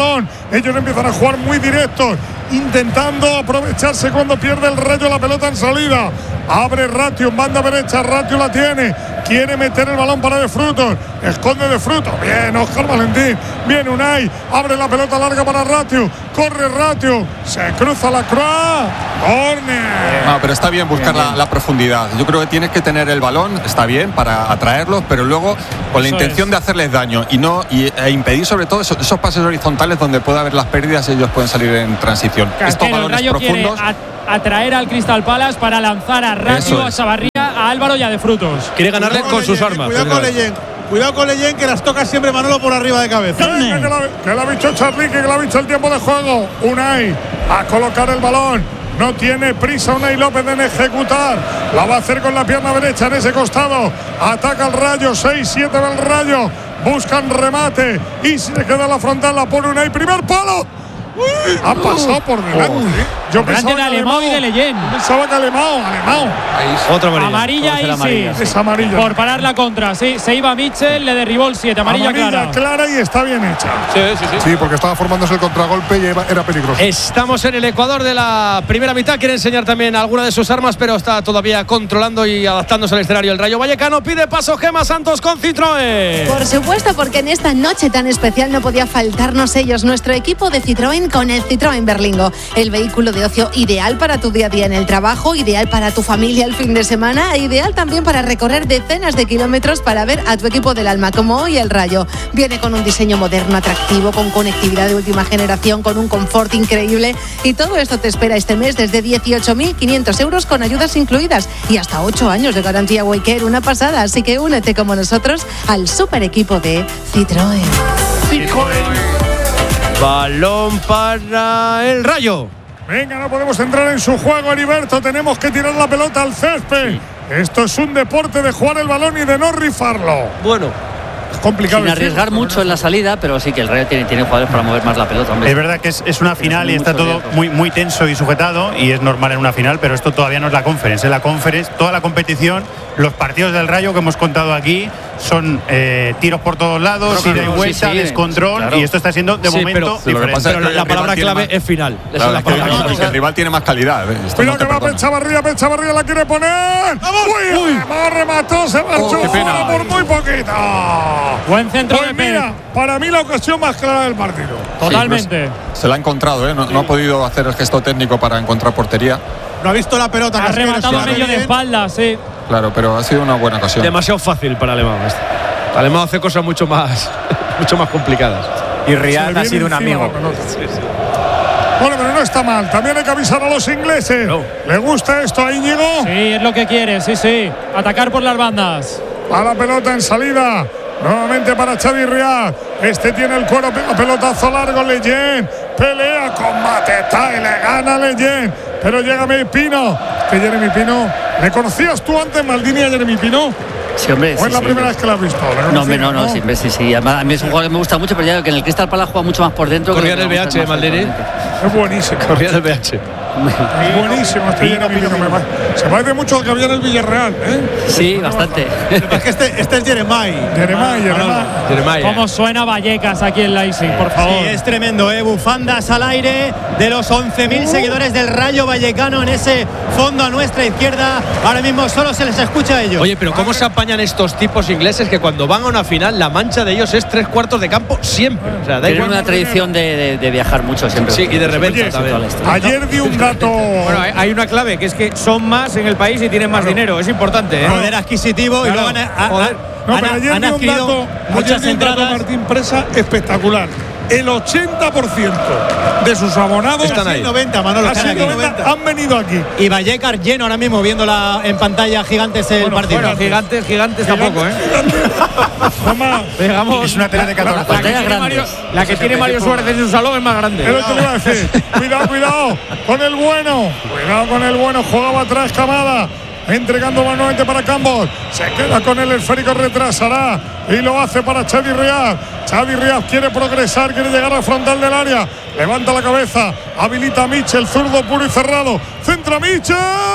Ellos empiezan a jugar muy directos, intentando aprovecharse cuando pierde el Rayo la pelota en salida. Abre Ratio en banda derecha, Ratio la tiene, quiere meter el balón para De Frutos, esconde De Frutos, bien Óscar Valentín, bien Unai, abre la pelota larga para Ratio, corre Ratio, se cruza la Croix, córner. No, pero está bien buscar bien, bien. La, la profundidad. Yo creo que tienes que tener el balón, está bien para atraerlos, pero luego con la Eso intención es. de hacerles daño y no y, e impedir sobre todo esos, esos pases horizontales donde puede haber las pérdidas y ellos pueden salir en transición. Claro, Estos balones profundos. Atraer al Crystal Palace para lanzar a Ratio, a Chavarría, a Álvaro y a De Frutos. Quiere ganarle con, con sus armas. Cuidado con Leyen. Cuidado con Leyen, que las toca siempre Manolo por arriba de cabeza. Venga, que, la, que la ha visto Charly, que la ha visto el tiempo de juego. Unai a colocar el balón. No tiene prisa Unai López en ejecutar. La va a hacer con la pierna derecha en ese costado. Ataca el Rayo. seis siete del Rayo. Buscan remate. Y si le queda la frontal, la pone Unai. Primer palo. Uy, ha pasado por delante. Uh, Yo pensaba de Alemão y de Leyen. Pensaba que Alemão, Alemão. Otra amarilla. Amarilla ahí amarilla, sí. Es amarilla. Por parar la contra, sí. Se iba Mitchell, le derribó el siete. Amarilla, amarilla clara. clara y está bien hecha. Sí, sí, sí. Sí, porque estaba formándose el contragolpe y era peligroso. Estamos en el Ecuador de la primera mitad. Quiere enseñar también alguna de sus armas, pero está todavía controlando y adaptándose al escenario. El Rayo Vallecano pide paso Gemma Santos con Citroën. Por supuesto, porque en esta noche tan especial no podía faltarnos ellos. Nuestro equipo de Citroën con el Citroën Berlingo, el vehículo de ocio ideal para tu día a día en el trabajo, ideal para tu familia el fin de semana, ideal también para recorrer decenas de kilómetros para ver a tu equipo del alma, como hoy el Rayo. Viene con un diseño moderno, atractivo, con conectividad de última generación, con un confort increíble, y todo esto te espera este mes desde dieciocho mil quinientos euros con ayudas incluidas y hasta ocho años de garantía Waycare, una pasada. Así que únete como nosotros al super equipo de Citroën. Citroën. Balón para el Rayo. Venga, no podemos entrar en su juego, Heriberto. Tenemos que tirar la pelota al césped. Sí. Esto es un deporte de jugar el balón y de no rifarlo. Bueno, es complicado. Sin arriesgar decir, mucho en la salida, pero sí que el Rayo tiene, tiene jugadores para mover más la pelota. Hombre. Es verdad que es, es una final y está todo muy, muy tenso y sujetado, y es normal en una final, pero esto todavía no es la Conference. En la Conference, toda la competición, los partidos del Rayo que hemos contado aquí son eh, tiros por todos lados, ida y vuelta, sí, sí, descontrol, claro. Y esto está siendo de sí, momento pero, diferente. Pero la, la palabra clave más, es final. Claro, es la palabra es que, clave. Es que el rival tiene más calidad. Mira no que va Pechavarría, Pechavarría la quiere poner. Uy, uy. Remó, remató, se marchó oh, fuera por muy poquito. Buen centro pues de mira, para mí la ocasión más clara del partido. Totalmente. Sí, pues, se la ha encontrado, ¿eh? No, no ha podido hacer el gesto técnico para encontrar portería. No ha visto la pelota. Ha rematado a medio de espalda, sí. Claro, pero ha sido una buena ocasión. Demasiado fácil para Alemão. Alemão hace cosas mucho más, mucho más complicadas. Y Riyad ha sido un amigo. Sí, sí. Bueno, pero no está mal. También hay que avisar a los ingleses. No. ¿Le gusta esto a Íñigo? Sí, es lo que quiere, sí, sí. Atacar por las bandas. A la pelota en salida. Nuevamente para Xavi Riyad. Este tiene el cuero, pelotazo largo. Leyen pelea, combate, está y le gana Leyen. Pero llega Jeremy Pino. Que Jeremy Pino. ¿Le conocías tú antes, Maldini, a Jeremy Pino? Sí, hombre. ¿O sí, es la sí, primera sí. vez que la has visto? No, hombre, no, no, sí, sí, sí. Además, a mí es un jugador que me gusta mucho, pero ya que en el Crystal Palace juega mucho más por dentro. Corría en el B H, Maldini. Es buenísimo. Corría en el B H. Es buenísimo este Jeremy Pino. Se parece mucho al que había en el Villarreal, ¿eh? Sí, bastante. Es que este, este es Jeremai. Jeremai, Jeremai. ¿Cómo suena Vallecas aquí en Leipzig, por favor? Sí, es tremendo, ¿eh? Bufandas al aire de los once mil uh. seguidores del Rayo Vallecano en ese fondo a nuestra izquierda. Ahora mismo solo se les escucha a ellos. Oye, pero ¿cómo se apañan estos tipos ingleses que cuando van a una final la mancha de ellos es tres cuartos de campo siempre? O sea, da Tienen una tradición de, de, de viajar mucho siempre. Sí, y de reventa también. Ayer di un dato. Bueno, hay una clave, que es que son más en el país y tienen más claro. dinero. Es importante, ¿eh? Poder adquisitivo claro. y luego han, a, a, no, pero ayer han di un adquirido dato, muchas ayer entradas. Dato Martín Presa espectacular. El ochenta por ciento de sus abonados están ahí. noventa, Manolo, están aquí. noventa, han venido aquí. Y Vallecas lleno ahora mismo viéndola en pantalla gigantes el bueno, partido. Bueno, gigantes, gigantes tampoco, ¿eh? Mamá, digamos, es una tele de catorce. La, la, la, que tiene Mario, la que tiene Mario Suárez en su salón es más grande. Pero te lo iba a decir. Cuidado, cuidado con el bueno. Cuidado con el bueno. Jugaba atrás Camada. Entregando manualmente para Campbell. Se queda con el esférico, retrasará y lo hace para Xavi Riyad. Xavi Riyad quiere progresar, quiere llegar al frontal del área. Levanta la cabeza, habilita a Mitchell, zurdo puro y cerrado. Centra Mitchell.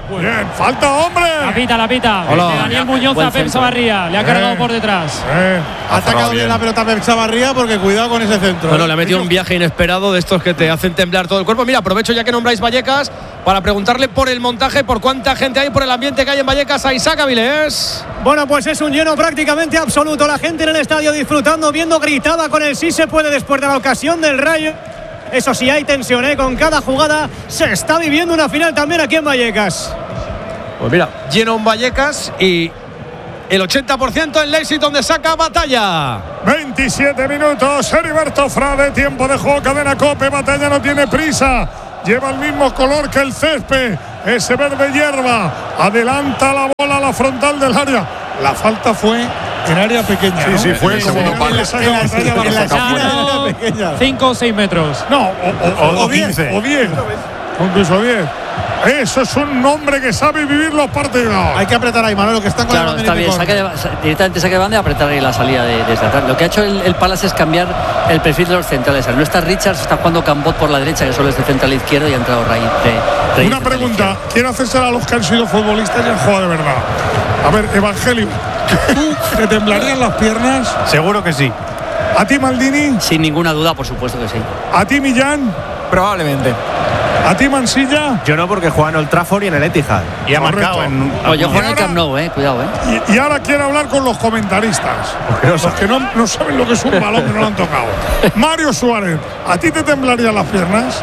Bien, falta, hombre. La pita, la pita. Hola. De Daniel Muñoz a Pep Chavarría. Le ha cargado Eh. por detrás. Eh. Ha atacado bien la pelota Pep Chavarría porque cuidado con ese centro. Bueno, le ha metido un viaje inesperado de estos que te hacen temblar todo el cuerpo. Mira, aprovecho ya que nombráis Vallecas para preguntarle por el montaje, por cuánta gente hay, por el ambiente que hay en Vallecas a Isaac Avilés. Bueno, pues es un lleno prácticamente absoluto. La gente en el estadio disfrutando, viendo, gritada con el sí se puede después de la ocasión del Rayo. Eso sí, hay tensión, ¿eh? Con cada jugada se está viviendo una final también aquí en Vallecas. Pues mira, lleno en Vallecas y el ochenta por ciento en Leipzig, donde saca Batalla. veintisiete minutos, Heriberto Frade, tiempo de juego, cadena COPE, Batalla no tiene prisa, lleva el mismo color que el césped, ese verde hierba, adelanta la bola a la frontal del área. La falta fue en área pequeña. Sí, ¿no? sí, fue en el como segundo palo. en la esquina pequeña. cinco o seis metros. No, o, o, o, o diez, o diez, incluso diez. Eso es un hombre que sabe vivir los partidos. Hay que apretar ahí, Manolo, que están con Claro, el está bien. Saque de, directamente saque de banda y apretar ahí la salida de, desde atrás. Lo que ha hecho el, el Palace es cambiar el perfil de los centrales. No está Richards, está jugando Cambot por la derecha, que solo es de central izquierdo, y ha entrado Rey. De, Rey Una pregunta, quiero hacerse a los que han sido futbolistas y han jugado de verdad. A ver, Evangelio, ¿tú te temblarían las piernas? Seguro que sí. ¿A ti, Maldini? Sin ninguna duda, por supuesto que sí. ¿A ti, Millán? Probablemente. ¿A ti, Mansilla? Yo no, porque juega en Old Trafford y en el Etihad. Y ha marcado en. No, yo juego en el Camp Nou, eh. Cuidado, eh. Y, y ahora quiero hablar con los comentaristas. Los que no, no saben lo que es un balón que no lo han tocado. Mario Suárez, ¿a ti te temblarían las piernas?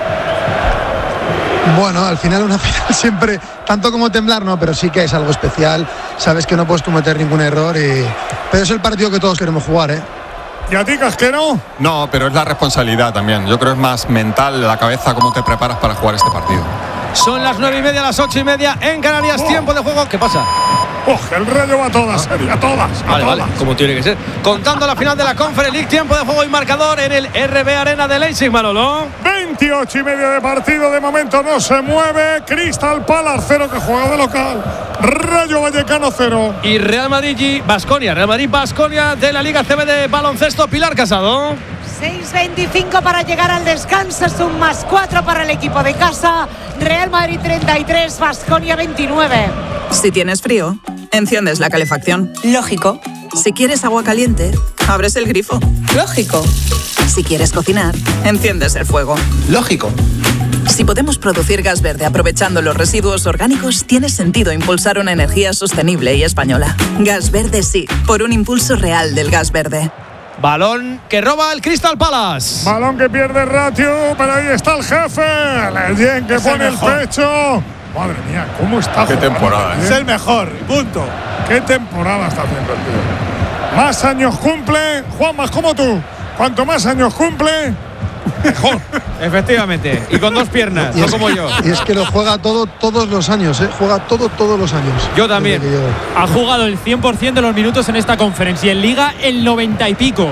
Bueno, al final una final siempre, tanto como temblar, no, pero sí que es algo especial. Sabes que no puedes cometer ningún error, y, pero es el partido que todos queremos jugar, ¿eh? ¿Y a ti, Casquero? No, pero es la responsabilidad también. Yo creo que es más mental, la cabeza, cómo te preparas para jugar este partido. Son las nueve y media, las ocho y media en Canarias. Oh. Tiempo de juego. ¿Qué pasa? Oh, el Rayo va a todas, a todas, a vale, todas. Vale, como tiene que ser. Contando la final de la Conference League, tiempo de juego y marcador en el R B Arena de Leipzig, Manolo. veintiocho y medio de partido, de momento no se mueve. Crystal Palace cero, que juega de local. Rayo Vallecano cero. Y Real Madrid y Baskonia. Real Madrid Baskonia de la Liga C B de baloncesto. Pilar Casado. seis veinticinco para llegar al descanso, es un más cuatro para el equipo de casa. Real Madrid treinta y tres, Baskonia veintinueve. Si tienes frío, enciendes la calefacción. Lógico. Si quieres agua caliente, abres el grifo. Lógico. Si quieres cocinar, enciendes el fuego. Lógico. Si podemos producir gas verde aprovechando los residuos orgánicos, tiene sentido impulsar una energía sostenible y española. Gas verde sí, por un impulso real del gas verde. Balón que roba el Crystal Palace. Balón que pierde Ratio, pero ahí está el jefe. Leyen que es pone el, el pecho. Madre mía, ¿cómo está? Qué temporada, ¿eh? Es el mejor, punto. Qué temporada está haciendo el tío. Más años cumple, Juan, más como tú. Cuanto más años cumple, mejor. Efectivamente, y con dos piernas, no como yo. Y es que lo juega todo todos los años, ¿eh? Juega todo todos los años. Yo también. Yo... Ha jugado el cien por ciento de los minutos en esta conferencia y en Liga el noventa y pico.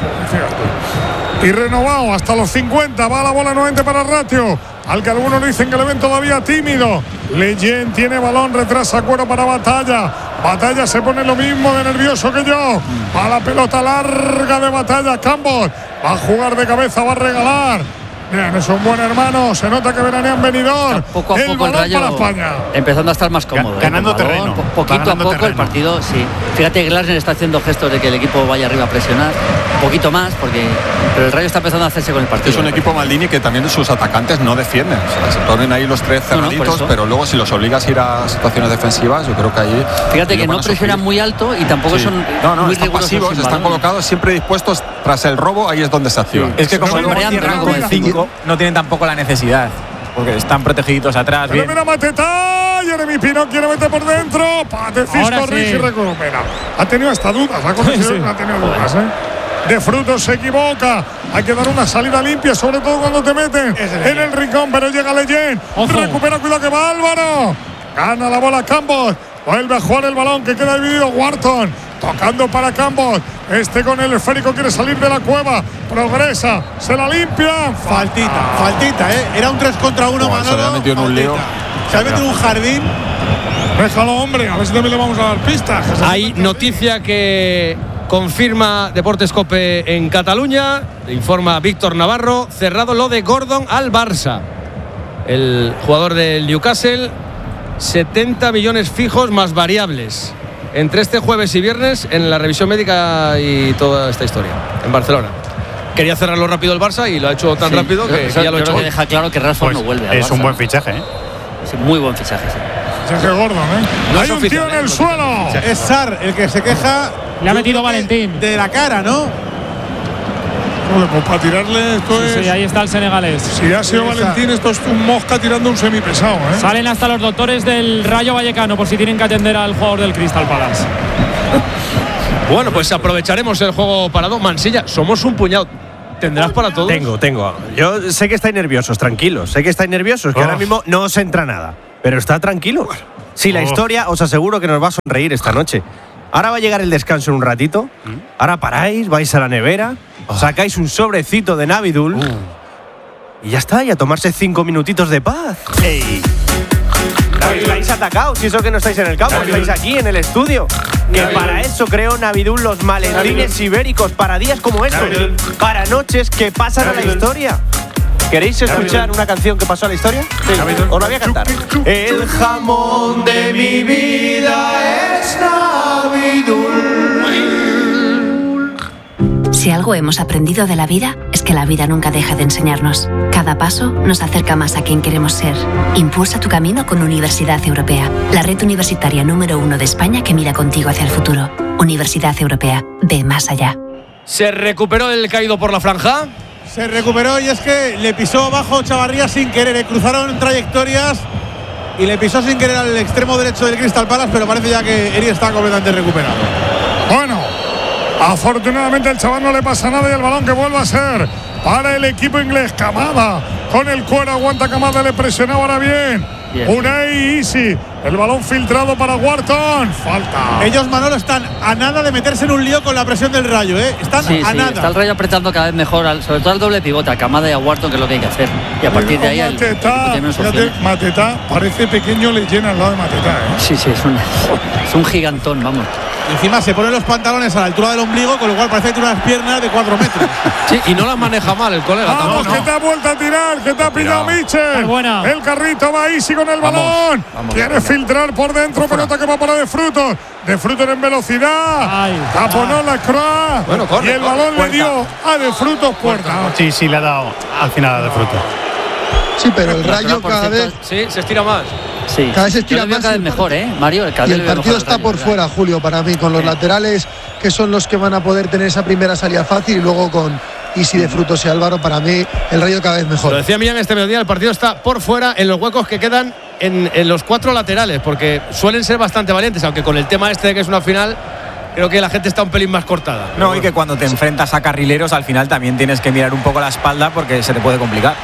Y renovado hasta los cincuenta, va la bola nuevamente para Ratio, al que algunos dicen que le ven todavía tímido. Leyen tiene balón, retrasa cuero para Batalla. Batalla se pone lo mismo de nervioso que yo. Va la pelota larga de Batalla. Campos va a jugar de cabeza, va a regalar. Bien, es un buen hermano, se nota que veranean venidor. Poco a el poco el Rayo para España. Empezando a estar más cómodo. Ganando ¿eh? terreno. Po poquito ganando a poco terreno. El partido, sí. Fíjate que Glasner está haciendo gestos de que el equipo vaya arriba a presionar. Un poquito más, porque pero el Rayo está empezando a hacerse con el partido. Es un equipo Maldini que también sus atacantes no defienden. O sea, se ponen ahí los tres cerraditos, no, no, pero luego si los obligas a ir a situaciones defensivas, yo creo que ahí. Fíjate que no presionan muy alto y tampoco sí. son. No, no, muy están pasivos, están colocados siempre dispuestos tras el robo, ahí es donde se activan. Sí. Es que como no cierran con el cinco, no tienen tampoco la necesidad, porque están protegiditos atrás. Pero mira Mateta, Jeremy Pino quiere meter por dentro. Pate Cisco Rix y recupera. Ha tenido hasta dudas, la conexión sí. ha tenido dudas, ¿eh? De Frutos se equivoca. Hay que dar una salida limpia, sobre todo cuando te meten en el rincón, pero llega Leyen. Recupera, cuidado que va Álvaro. Gana la bola Campos. Vuelve a jugar el balón que queda dividido. Wharton tocando para Campos. Este con el esférico quiere salir de la cueva. Progresa, se la limpia. Faltita, ah. faltita, ¿eh? Era un tres contra uno, Manolo. Se había metido en un lío. Se había metido en un jardín. Déjalo, hombre, a ver si también le vamos a dar pistas. Hay noticia que confirma Deportes Cope en Cataluña. Informa Víctor Navarro. Cerrado lo de Gordon al Barça. El jugador del Newcastle setenta millones fijos más variables entre este jueves y viernes en la revisión médica y toda esta historia en Barcelona. Quería cerrarlo rápido el Barça y lo ha hecho tan sí, rápido que, eso, que ya lo ha hecho. Que deja claro que Rashford pues no vuelve. Es Barça, un buen ¿no? fichaje, ¿eh? Es un muy buen fichaje. Sí. Fichaje gordo, ¿eh? No Hay un tío en el suelo. Es Sarr el que se queja. Le ha metido Valentín. De la cara, ¿no? Joder, pues para tirarle esto sí, es. Sí, ahí está el senegalés. Si ha sido Valentín, esto es un mosca tirando un semipesado, ¿eh? Salen hasta los doctores del Rayo Vallecano por si tienen que atender al jugador del Crystal Palace. Bueno, pues aprovecharemos el juego parado. Mansilla, somos un puñado. ¿Tendrás para todos? Tengo, tengo. Yo sé que estáis nerviosos, tranquilos. Sé que estáis nerviosos, que oh. ahora mismo no os entra nada. Pero está tranquilo. Si la oh. historia, os aseguro que nos va a sonreír esta noche. Ahora va a llegar el descanso en un ratito. Ahora paráis, vais a la nevera, oh. sacáis un sobrecito de Navidul. Uh. Y ya está, y a tomarse cinco minutitos de paz. ¡Ey! Estáis atacados, si eso que no estáis en el campo, estáis aquí en el estudio. Que para eso creó Navidul los maletines ibéricos, para días como estos, para noches que pasan a la historia. ¿Queréis escuchar una canción que pasó a la historia? Sí, os la voy a cantar. El jamón de mi vida es Navidul. Si algo hemos aprendido de la vida, es que la vida nunca deja de enseñarnos. Cada paso nos acerca más a quien queremos ser. Impulsa tu camino con Universidad Europea, la red universitaria número uno de España que mira contigo hacia el futuro. Universidad Europea, ve más allá. ¿Se recuperó el caído por la franja? Se recuperó y es que le pisó abajo Chavarría sin querer. Le cruzaron trayectorias y le pisó sin querer al extremo derecho del Crystal Palace, pero parece ya que Eri está completamente recuperado. Bueno, afortunadamente el chaval no le pasa nada y el balón que vuelve a ser para el equipo inglés. Camada con el cuero, aguanta Camada, le presionaba ahora bien. bien. Unai Easy, el balón filtrado para Wharton. Falta. Ellos, Manolo, están a nada de meterse en un lío con la presión del Rayo, ¿eh? Están sí, a sí, nada. Está el Rayo apretando cada vez mejor, al, sobre todo al doble pivote, a Camada y a Wharton, que es lo que hay que hacer. Y a partir de ahí el, Mateta, el fíjate, Mateta parece pequeño, le llena al lado de Mateta, ¿eh? Sí, sí, es un, es un gigantón, vamos. Encima se ponen los pantalones a la altura del ombligo, con lo cual parece que tiene unas piernas de cuatro metros. Sí, y no las maneja mal el colega. Vamos, no, que te ha vuelto a tirar, que te ha pillado Michel. El carrito va Easy con el vamos, balón. Vamos, Quiere vamos. filtrar por dentro, pelota que va para De Frutos. De Frutos en velocidad. Taponó la Croix. Bueno, corre, y el corre, balón puerta. le dio a De Frutos puerta. Sí, sí, le ha dado al final a De Frutos. Sí, pero el Rayo cada vez. Sí, se estira más. Sí, cada vez se estira más. Cada vez mejor, ¿eh, Mario? El y el partido está por Rayo, fuera, Julio, para mí, con los sí. laterales, que son los que van a poder tener esa primera salida fácil, y luego con Easy, De Frutos y Álvaro, para mí, el Rayo cada vez mejor. Lo decía Millán este mediodía, el partido está por fuera en los huecos que quedan en, en los cuatro laterales, porque suelen ser bastante valientes, aunque con el tema este de que es una final, creo que la gente está un pelín más cortada. No, bueno, y que cuando te enfrentas a carrileros, al final también tienes que mirar un poco la espalda porque se te puede complicar.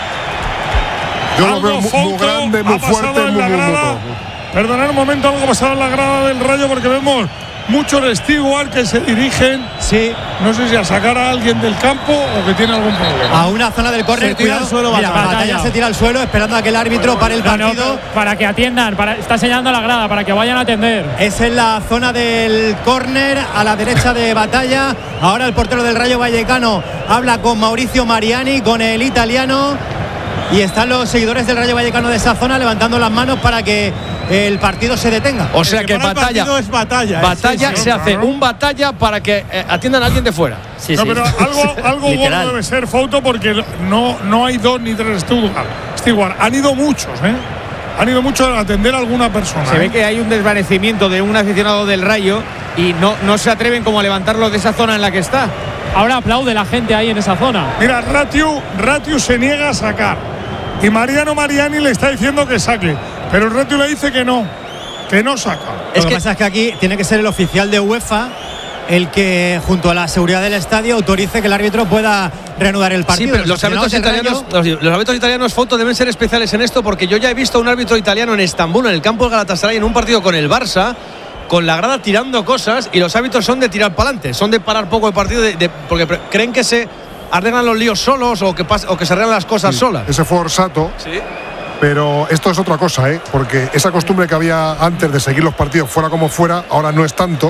Yo lo veo muy, muy grande, muy fuerte, muy, muy, muy. Perdonad un momento, algo ha pasado en la grada del Rayo porque vemos muchos Stewart que se dirigen. Sí. No sé si a sacar a alguien del campo o que tiene algún problema. A una zona del córner. Se tira al suelo, Mira, Batalla. Batalla se tira al suelo esperando a que el árbitro pare el partido. No, no, para que atiendan, para, está señalando a la grada, para que vayan a atender. Es en la zona del córner, a la derecha de Batalla. Ahora el portero del Rayo Vallecano habla con Mauricio Mariani, con el italiano. Y están los seguidores del Rayo Vallecano de esa zona levantando las manos para que el partido se detenga. O sea que, que batalla, es batalla. Batalla sí, sí, se no, hace no. un batalla para que eh, atiendan a alguien de fuera. Sí, no, sí. pero algo, algo bueno debe ser, Fouto, porque no, no hay dos ni tres Stewart. Stewart. Han ido muchos, ¿eh? Han ido muchos a atender a alguna persona. Se ¿eh? ve que hay un desvanecimiento de un aficionado del Rayo y no, no se atreven como a levantarlo de esa zona en la que está. Ahora aplaude la gente ahí en esa zona. Mira, Ratiu, Ratiu se niega a sacar. Y Mariano Mariani le está diciendo que saque. Pero el Ratiu le dice que no, que no saca. Es Lo que, que pasa es que aquí tiene que ser el oficial de UEFA el que, junto a la seguridad del estadio, autorice que el árbitro pueda reanudar el partido. Sí, pero los árbitros italianos, los, los árbitros italianos, Foto, deben ser especiales en esto, porque yo ya he visto a un árbitro italiano en Estambul, en el campo del Galatasaray, en un partido con el Barça, con la grada tirando cosas, y los árbitros son de tirar para adelante, son de parar poco el partido, de, de, porque creen que se arreglan los líos solos o que, pas, o que se arreglan las cosas sí, solas. Ese fue Orsato. Sí. Pero esto es otra cosa, ¿eh? Porque esa costumbre que había antes de seguir los partidos fuera como fuera, ahora no es tanto.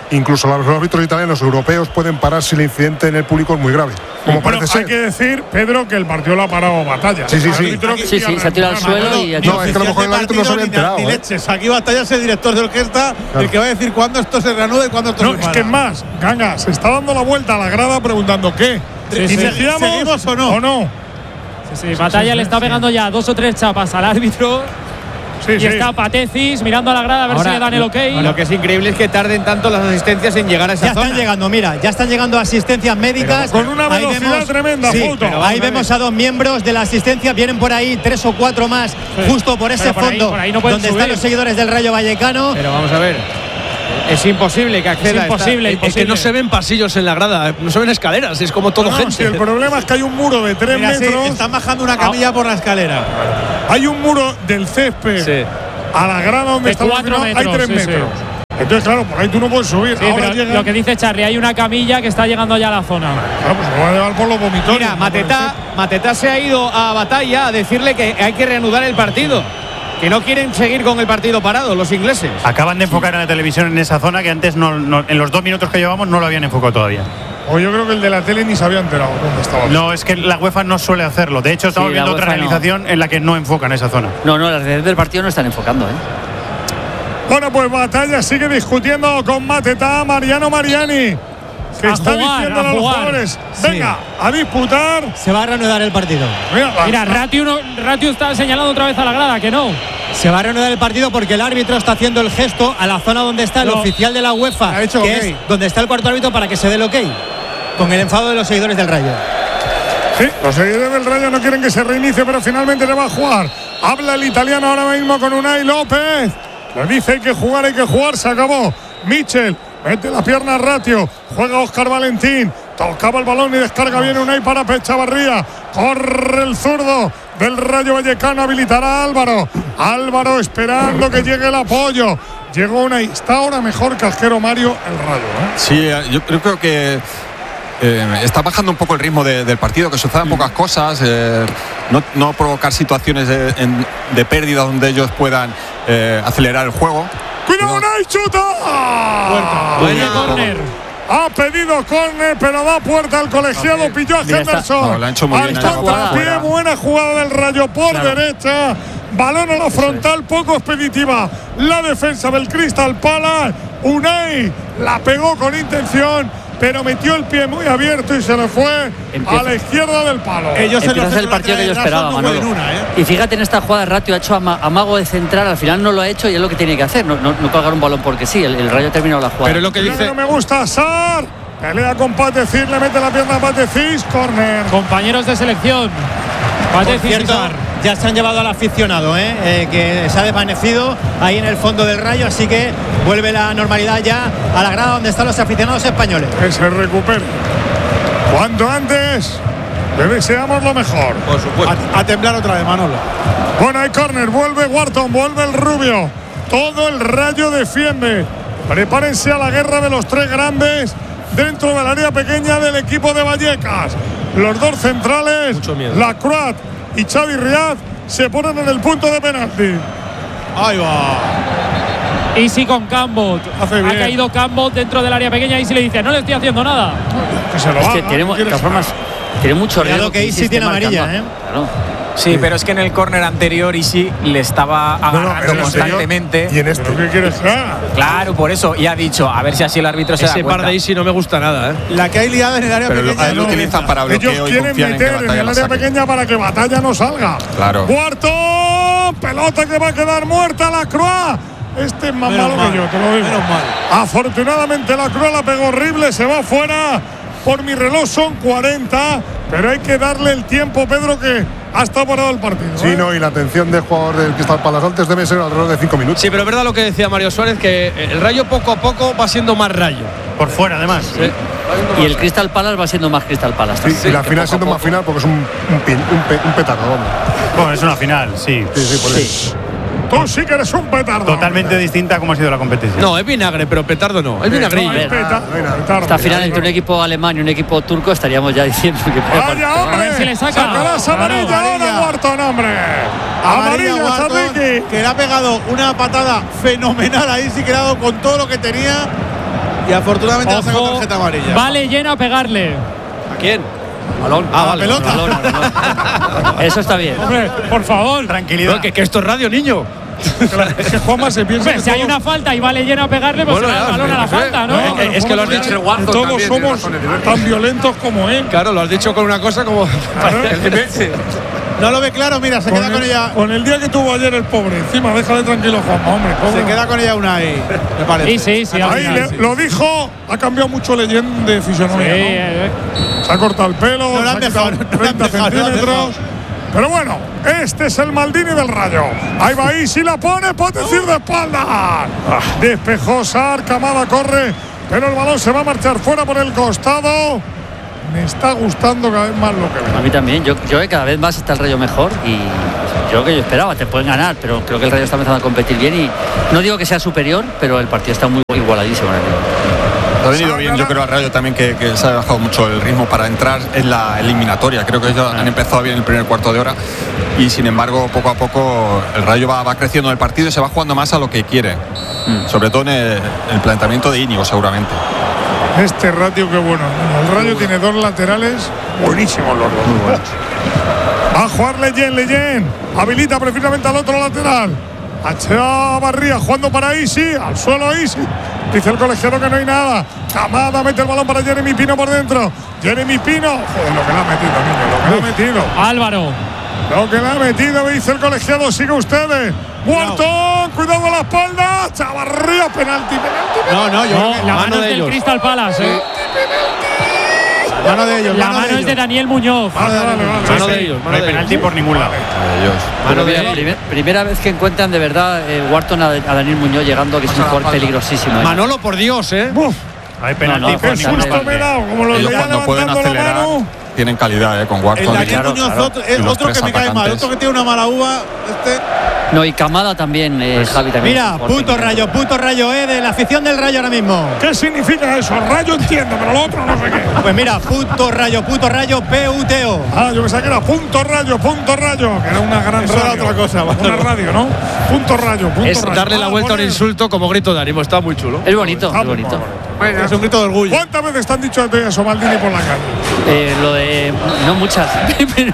incluso los árbitros italianos europeos pueden parar si el incidente en el público es muy grave. Como Pero parece hay ser. que decir, Pedro, que el partido lo ha parado Batalla. Sí, sí, sí. El árbitro que Sí, sí, se ha tirado al suelo y No, es que a lo mejor el árbitro no se había enterado. Ni ¿eh? leches. Aquí Batalla es el director de orquesta, Claro. el que va a decir cuándo esto se reanuda y cuándo esto No, se es para. que es más, Ganga, se está dando la vuelta a la grada preguntando qué. Sí, sí. ¿Iniciamos ¿Seguimos o no? ¿O no? Sí, sí, Batalla le está pegando ya dos o tres chapas al árbitro. Sí, y sí. está Patecis mirando a la grada a ver Ahora, si le dan el ok. Lo, lo que es increíble es que tarden tanto las asistencias en llegar a esa Ya zona. están llegando, mira, ya están llegando asistencias médicas. Con una Ahí velocidad vemos- tremenda, sí, Fouto. pero ahí vemos a dos miembros de la asistencia, vienen por ahí tres o cuatro más, justo por ese Pero por ahí- fondo por ahí no pueden donde subir. están los seguidores del Rayo Vallecano. Pero vamos a ver. Es imposible que acceda Es a esta- imposible, Es que no se ven pasillos en la grada, no se ven escaleras, es como todo No, gente. si el problema es que hay un muro de tres Mira, sí, metros. están bajando una camilla por la escalera. Hay un muro del césped Sí. a la grada donde De está el cuatro final, hay metros, tres sí, sí. metros. Entonces, claro, por ahí tú no puedes subir. Sí, Ahora pero llega. lo que dice Charlie, hay una camilla que está llegando ya a la zona. Claro, pues se va a llevar por los vomitorios. Mira, Matetá, Matetá se ha ido a Batalla a decirle que hay que reanudar el partido. Que no quieren seguir con el partido parado, los ingleses. Acaban de enfocar en la televisión en esa zona que antes, no, no- en los dos minutos que llevamos, no lo habían enfocado todavía. O yo creo que el de la tele ni se había enterado dónde estaba. No, es que la UEFA no suele hacerlo. De hecho, estamos Sí, la viendo otra UEFA no. realización en la que no enfocan esa zona. No, no, las redes del partido no están enfocando, ¿eh? Bueno, pues Batalla sigue discutiendo con Matetá, Mariano Mariani, que A está jugar, diciendo a a los jugar. jugadores, venga, a disputar. Se va a reanudar el partido. Mira, Mira, Ratiu, no- Ratiu está señalando otra vez a la grada, que no. Se va a reanudar el partido porque el árbitro está haciendo el gesto a la zona donde está el No. oficial de la UEFA, Ha hecho que ok. es donde está el cuarto árbitro para que se dé el ok. Con el enfado de los seguidores del Rayo. sí, los seguidores del Rayo no quieren que se reinicie, pero finalmente le va a jugar. Habla el italiano ahora mismo con Unai López. Le dice hay que jugar, hay que jugar, se acabó. Michel, mete la pierna a Ratio, juega Óscar Valentín, tocaba el balón y descarga bien Unai para Pechavarría. Corre el zurdo del Rayo Vallecano, habilitará a Álvaro. Álvaro esperando que llegue el apoyo. Llegó Unai, está ahora mejor que Ajero Mario el Rayo, ¿eh? Sí, eh, yo, yo creo que eh, está bajando un poco el ritmo de- del partido, que sucedan pocas cosas, eh, no, no provocar situaciones de, en- de pérdida donde ellos puedan eh, acelerar el juego. ¡Cuidado, Unai, chuta! Buena córner. Ha pedido córner, pero da puerta al colegiado. Pilló a Mira, está- Henderson. No, lo ha hecho muy al bien, contrapié, fuera. buena jugada del Rayo por Claro. derecha. Balón a la frontal, poco expeditiva. La defensa del Crystal Palace. Unai la pegó con intención, pero metió el pie muy abierto y se le fue Empieza. a la izquierda del palo. Ellos en Empieza los a ser el partido que yo esperaba, no Manolo. pueden una, ¿eh? Y fíjate en esta jugada, Ratio ha hecho ama- amago de central, al final no lo ha hecho y es lo que tiene que hacer, no, no, no colgar un balón porque sí, el, el Rayo ha terminado la jugada. Pero es lo que Mira que dice. no me gusta Sar. Pelea con Patecis, le mete la pierna a Patecis, córner. Compañeros de selección. Por Patecis y cierto, Sar. ya se han llevado al aficionado, ¿eh? Eh, que se ha desvanecido ahí en el fondo del Rayo, así que vuelve la normalidad ya a la grada donde están los aficionados españoles. Que se recupere. Cuanto antes, le deseamos lo mejor. Por supuesto. A, a temblar otra vez, Manolo. Bueno, hay córner, vuelve Wharton, vuelve el Rubio. Todo el Rayo defiende. Prepárense a la guerra de los tres grandes dentro del área pequeña del equipo de Vallecas. Los dos centrales, Mucho miedo. Lacroix y Xavi Riad, se ponen en el punto de penalti. Ahí va. Easy con Cambot. Hace Ha bien. caído Cambot dentro del área pequeña y se le dice, no le estoy haciendo nada. Que se lo Es haga. que tiene, ¿qué de quieres todas formas, tiene mucho Cuidado riesgo. que Isi Isi esté tiene amarilla, marcando. ¿eh? Claro. Sí, pero es que en el córner anterior Isi le estaba No, no, agarrando pero en el anterior, constantemente. ¿Y en este qué quieres que haga? Claro, por eso. Y ha dicho, a ver si así el árbitro se Ese da par cuenta. de Easy no me gusta nada, ¿eh? La que hay liada en el área Pero lo, pequeña. a él lo no utilizan comenta. para bloqueo Ellos y quieren confían en que meter en Batalla el la área saque. pequeña para que Batalla no salga. Claro. Cuarto, pelota que va a quedar muerta la Croix. Este es más Menos malo mal, que yo, te lo digo. menos mal. Afortunadamente la Croix la pegó horrible, se va fuera. Por mi reloj son cuarenta, pero hay que darle el tiempo, Pedro, que ha estado parado el partido. Sí, ¿eh? no, y la atención del jugador del Crystal Palace antes debe ser alrededor de cinco minutos. Sí, pero es verdad lo que decía Mario Suárez, que el Rayo poco a poco va siendo más Rayo. Por fuera, además. Sí. Y el Crystal Palace va siendo más Crystal Palace. Sí, y la final siendo más final porque es un, un, pin- un, pe- un petardo, vamos. Bueno, es una final, sí. Sí, sí, por eso. Tú sí que eres un petardo. Totalmente distinta a cómo ha sido la competición. No, es vinagre, pero petardo no. Es vinagrillo. No, es peta- petardo. Esta final entre un equipo alemán y un equipo turco estaríamos ya diciendo que puede Vaya, pasar. hombre. A ver si le saca. Sacarás amarilla Claro. ahora, Wharton, hombre. Amarilla, Amarilla, Wharton, Sadiki. que le ha pegado una patada fenomenal ahí, sí que le ha dado con todo lo que tenía. y afortunadamente Ojo, ha sacado tarjeta amarilla. Vale llena a pegarle. ¿A quién? Balón. Ah, vale, pelota. Balón, balón. Eso está bien. Hombre, por favor. Tranquilidad. No, que, que esto es radio, niño. Es que Juanma se piensa Hombre, que si hay todos- una falta y vale llena a pegarle, pues Bueno, será el ya, balón a la sí, sí. falta, ¿no? No, pero es que lo has Juanma, dicho. que todos somos tan violentos como él. Claro, lo has dicho con una cosa como. No lo ve claro, mira, se queda el, con ella. con el día que tuvo ayer el pobre. Encima, déjale tranquilo, Juanma, hombre. Pobre. Se queda con ella una ahí, me parece. Sí, sí, sí. al Ahí final, le- sí. lo dijo, ha cambiado mucho Leyen de fisonomía. Sí, ¿no? eh, Se ha cortado el pelo, No le se han ha dejado, quitado no le han treinta dejado, no le han centímetros. dejado. Pero bueno, este es el Maldini del Rayo. Ahí va Isi, la pone, puede decir de espalda. Despejó Sar, Camada corre, pero el balón se va a marchar fuera por el costado. Me está gustando cada vez más lo que veo. A mí también. Yo, yo creo que cada vez más está el Rayo mejor y yo lo que yo esperaba, te pueden ganar, pero creo que el Rayo está empezando a competir bien y no digo que sea superior, pero el partido está muy igualadísimo. Ha venido bien, yo creo, al Rayo también que, que se ha bajado mucho el ritmo para entrar en la eliminatoria. Creo que ellos han empezado bien el primer cuarto de hora y sin embargo poco a poco el Rayo va, va creciendo en el partido y se va jugando más a lo que quiere, mm. sobre todo en el, el planteamiento de Íñigo seguramente. Este ratio qué bueno. El Rayo tiene dos laterales buenísimos los dos. Muy buenos. Va a jugar Leyen, Leyen. Habilita precisamente al otro lateral. A Chavarría jugando para Isi. Al suelo Isi. Dice el colegiado que no hay nada. Camada mete el balón para Jeremy Pino por dentro. Jeremy Pino. Joder, lo que le ha metido, niño. Lo que le ha metido. Álvaro. Lo que le ha metido, dice el colegiado. Sigue ustedes. Muerto. Cuidado a la espalda. Chavarría. Penalti, penalti. No, no, yo. No, creo que- la mano mano es de del ellos. Crystal Palace. ¿eh? Mano de ellos. La mano mano de es de ellos. Daniel Muñoz. Vale, vale, vale. Mano Sí, de sí. ellos. No Mano hay de penalti ellos. por ningún lado. Ellos. Mano de Pero ellos. primer- primera vez que encuentran de verdad eh, Wharton a, a Daniel Muñoz llegando, que es un jugador peligrosísimo. ¿eh? Manolo, por Dios, ¿eh? Uf, Hay penalti No, no, por qué Juan, ningún susto lado. me he dado. Como los Ellos veía cuando pueden levantando la acelerar mano. tienen calidad, ¿eh? Con El Wharton. Daniel Claro, Muñoz, claro. otro, Y es los otro que tres me cae mal, atacantes. otro que tiene una mala uva. Este. No, y Camada también, eh, Javi también. Mira, es un jugador puto técnico. rayo, puto rayo, eh, de la afición del Rayo ahora mismo. ¿Qué significa eso? El Rayo entiendo, pero lo otro no sé qué. Pues mira, puto rayo, puto rayo, P U T O. Ah, yo pensaba que era punto rayo, punto rayo, que era una gran Eso era radio. otra cosa, Una radio, ¿no? Punto rayo, punto Es rayo. darle la Ah, vuelta a un poner- insulto como grito de ánimo. Está muy chulo. Es bonito, Ah, es bonito. Es un grito de orgullo. ¿Cuántas veces te han dicho eso, Maldini, por la calle? Eh, lo de. No muchas. Pero-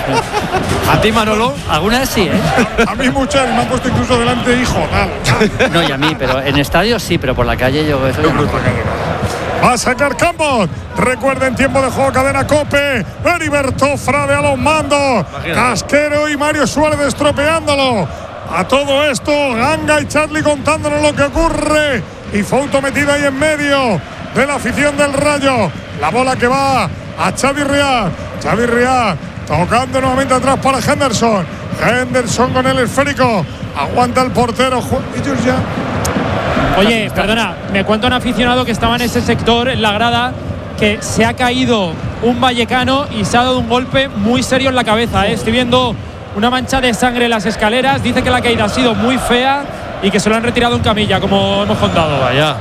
¿A ti, Manolo? Algunas sí, ¿eh? A mí muchas, y me han puesto incluso delante, hijo, tal. No, y a mí, pero en estadios sí, pero por la calle yo. Eso ya no. Va a sacar Campos. Recuerden, tiempo de juego, cadena Cope. Heriberto Frade a los mandos. Casquero y Mario Suárez estropeándolo. A todo esto, Ganga y Charlie contándonos lo que ocurre. Y Fouto metida ahí en medio de la afición del Rayo. La bola que va a Xavi Riad. Xavi Riad tocando nuevamente atrás para Henderson. Henderson con el esférico. Aguanta el portero. Ju- Ellos ya. Oye, perdona, me cuenta un aficionado que estaba en ese sector, en la grada, que se ha caído un vallecano y se ha dado un golpe muy serio en la cabeza. ¿eh? Estoy viendo una mancha de sangre en las escaleras. Dice que la caída ha sido muy fea y que se lo han retirado en camilla, como hemos contado. Vaya.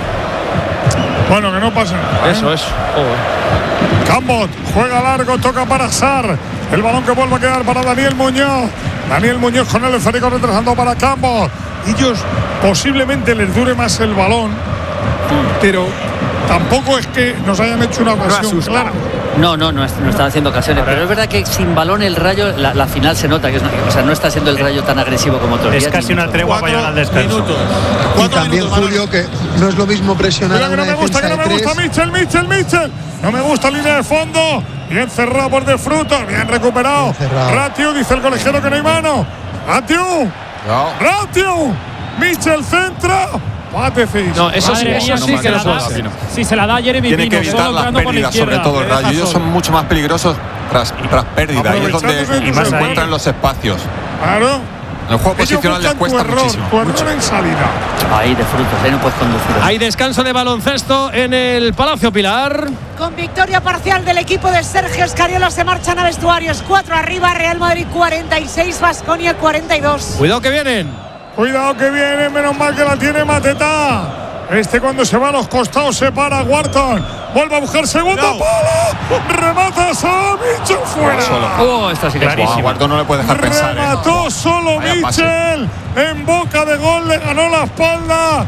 Bueno, que no pase nada. ¿eh? Eso es. Joder. Cambot juega largo, toca para Sar. El balón que vuelve a quedar para Daniel Muñoz. Daniel Muñoz con el esférico retrasando para Cambot. Ellos posiblemente les dure más el balón, pero tampoco es que nos hayan hecho una ocasión clara. No, no, no, es- no están haciendo ocasiones. Pero es verdad que sin balón el Rayo, la, la final se nota que es una, o sea, no está siendo el Rayo tan agresivo como otros Es días. casi ni una mucho tregua para llegar al descanso. Y también, Julio, que no es lo mismo presionar Mira a que una no me gusta, defensa que no de me gusta tres. Mitchell, Mitchell, Mitchell. No me gusta línea de fondo. Bien cerrado por de frutos, bien recuperado. Bien cerrado. Ratio, dice el colegiado que no hay mano. Ratio, Ratio. Mitchell centra. Patecís. No, eso sí, Madre eso mía, sí si que se no la puede da, ser. si se la da a Jeremy Tiene que Pino, evitar solo las entrando por la pérdidas, sobre izquierda. todo el Rayo. Ellos son mucho más peligrosos tras, tras pérdida. Ahí es donde Aprovechándose de se tus errores. encuentran los espacios. Claro. En el juego Ellos posicional les buscan cuesta tu error, muchísimo. tu error en salida. Ahí de frutos, ahí no puedes conducir. Hay descanso de baloncesto en el Palacio Pilar. Con victoria parcial del equipo de Sergio Escariolo se marchan a vestuarios. Cuatro arriba, Real Madrid cuarenta y seis, Baskonia cuarenta y dos. Cuidado que vienen. Cuidado que viene, menos mal que la tiene Mateta. Este cuando se va a los costados se para Wharton. Vuelve a buscar segundo palo. Remata solo Mitchell fuera. Oh, esta sí que es Wow, a Guardón no le puede dejar pensar. ¿eh? Remató solo Vaya pase. Mitchell. En boca de gol le ganó la espalda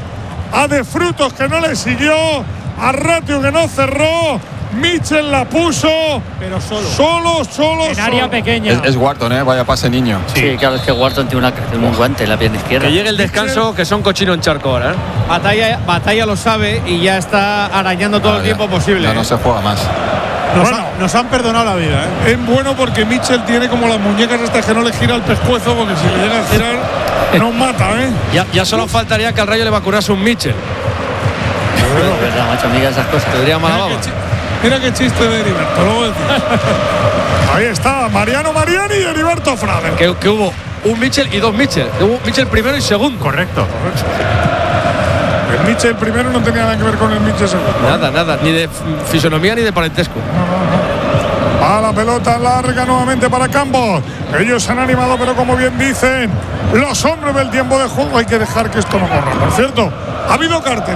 a De Frutos que no le siguió, a Ratio que no cerró. Mitchell la puso, pero solo, solo, solo. En área solo. pequeña. Es, es Wharton, ¿eh? Vaya pase niño. Sí, sí, claro, es que Wharton tiene, una, tiene un guante en la pierna izquierda. Que llegue el descanso, que son cochino en charco ahora. ¿eh? Batalla, Batalla lo sabe y ya está arañando todo Ah, el ya, tiempo posible. Ya no se juega más. Nos, Bueno. ha- nos han perdonado la vida, ¿eh? Es bueno porque Mitchell tiene como las muñecas estas que no le gira el pescuezo, porque si le llega a girar nos mata, ¿eh? Ya, ya solo faltaría que al Rayo le vacunase un Mitchell. De verdad, macho, amiga, esas cosas. Tendría mala Mira baba. qué, chi- mira qué chiste de Heriberto, luego decís. Ahí está, Mariano Mariani y Heriberto Frade. Que, que hubo un Mitchell y dos Mitchell. Hubo Mitchell primero y segundo. Correcto. El Mitchell primero no tenía nada que ver con el Mitchell segundo. Nada, nada. Ni de f- fisonomía ni de parentesco. A la pelota larga nuevamente para Campos. Ellos se han animado, pero como bien dicen los hombres del tiempo de juego, hay que dejar que esto no corra. Por cierto, ha habido cartel.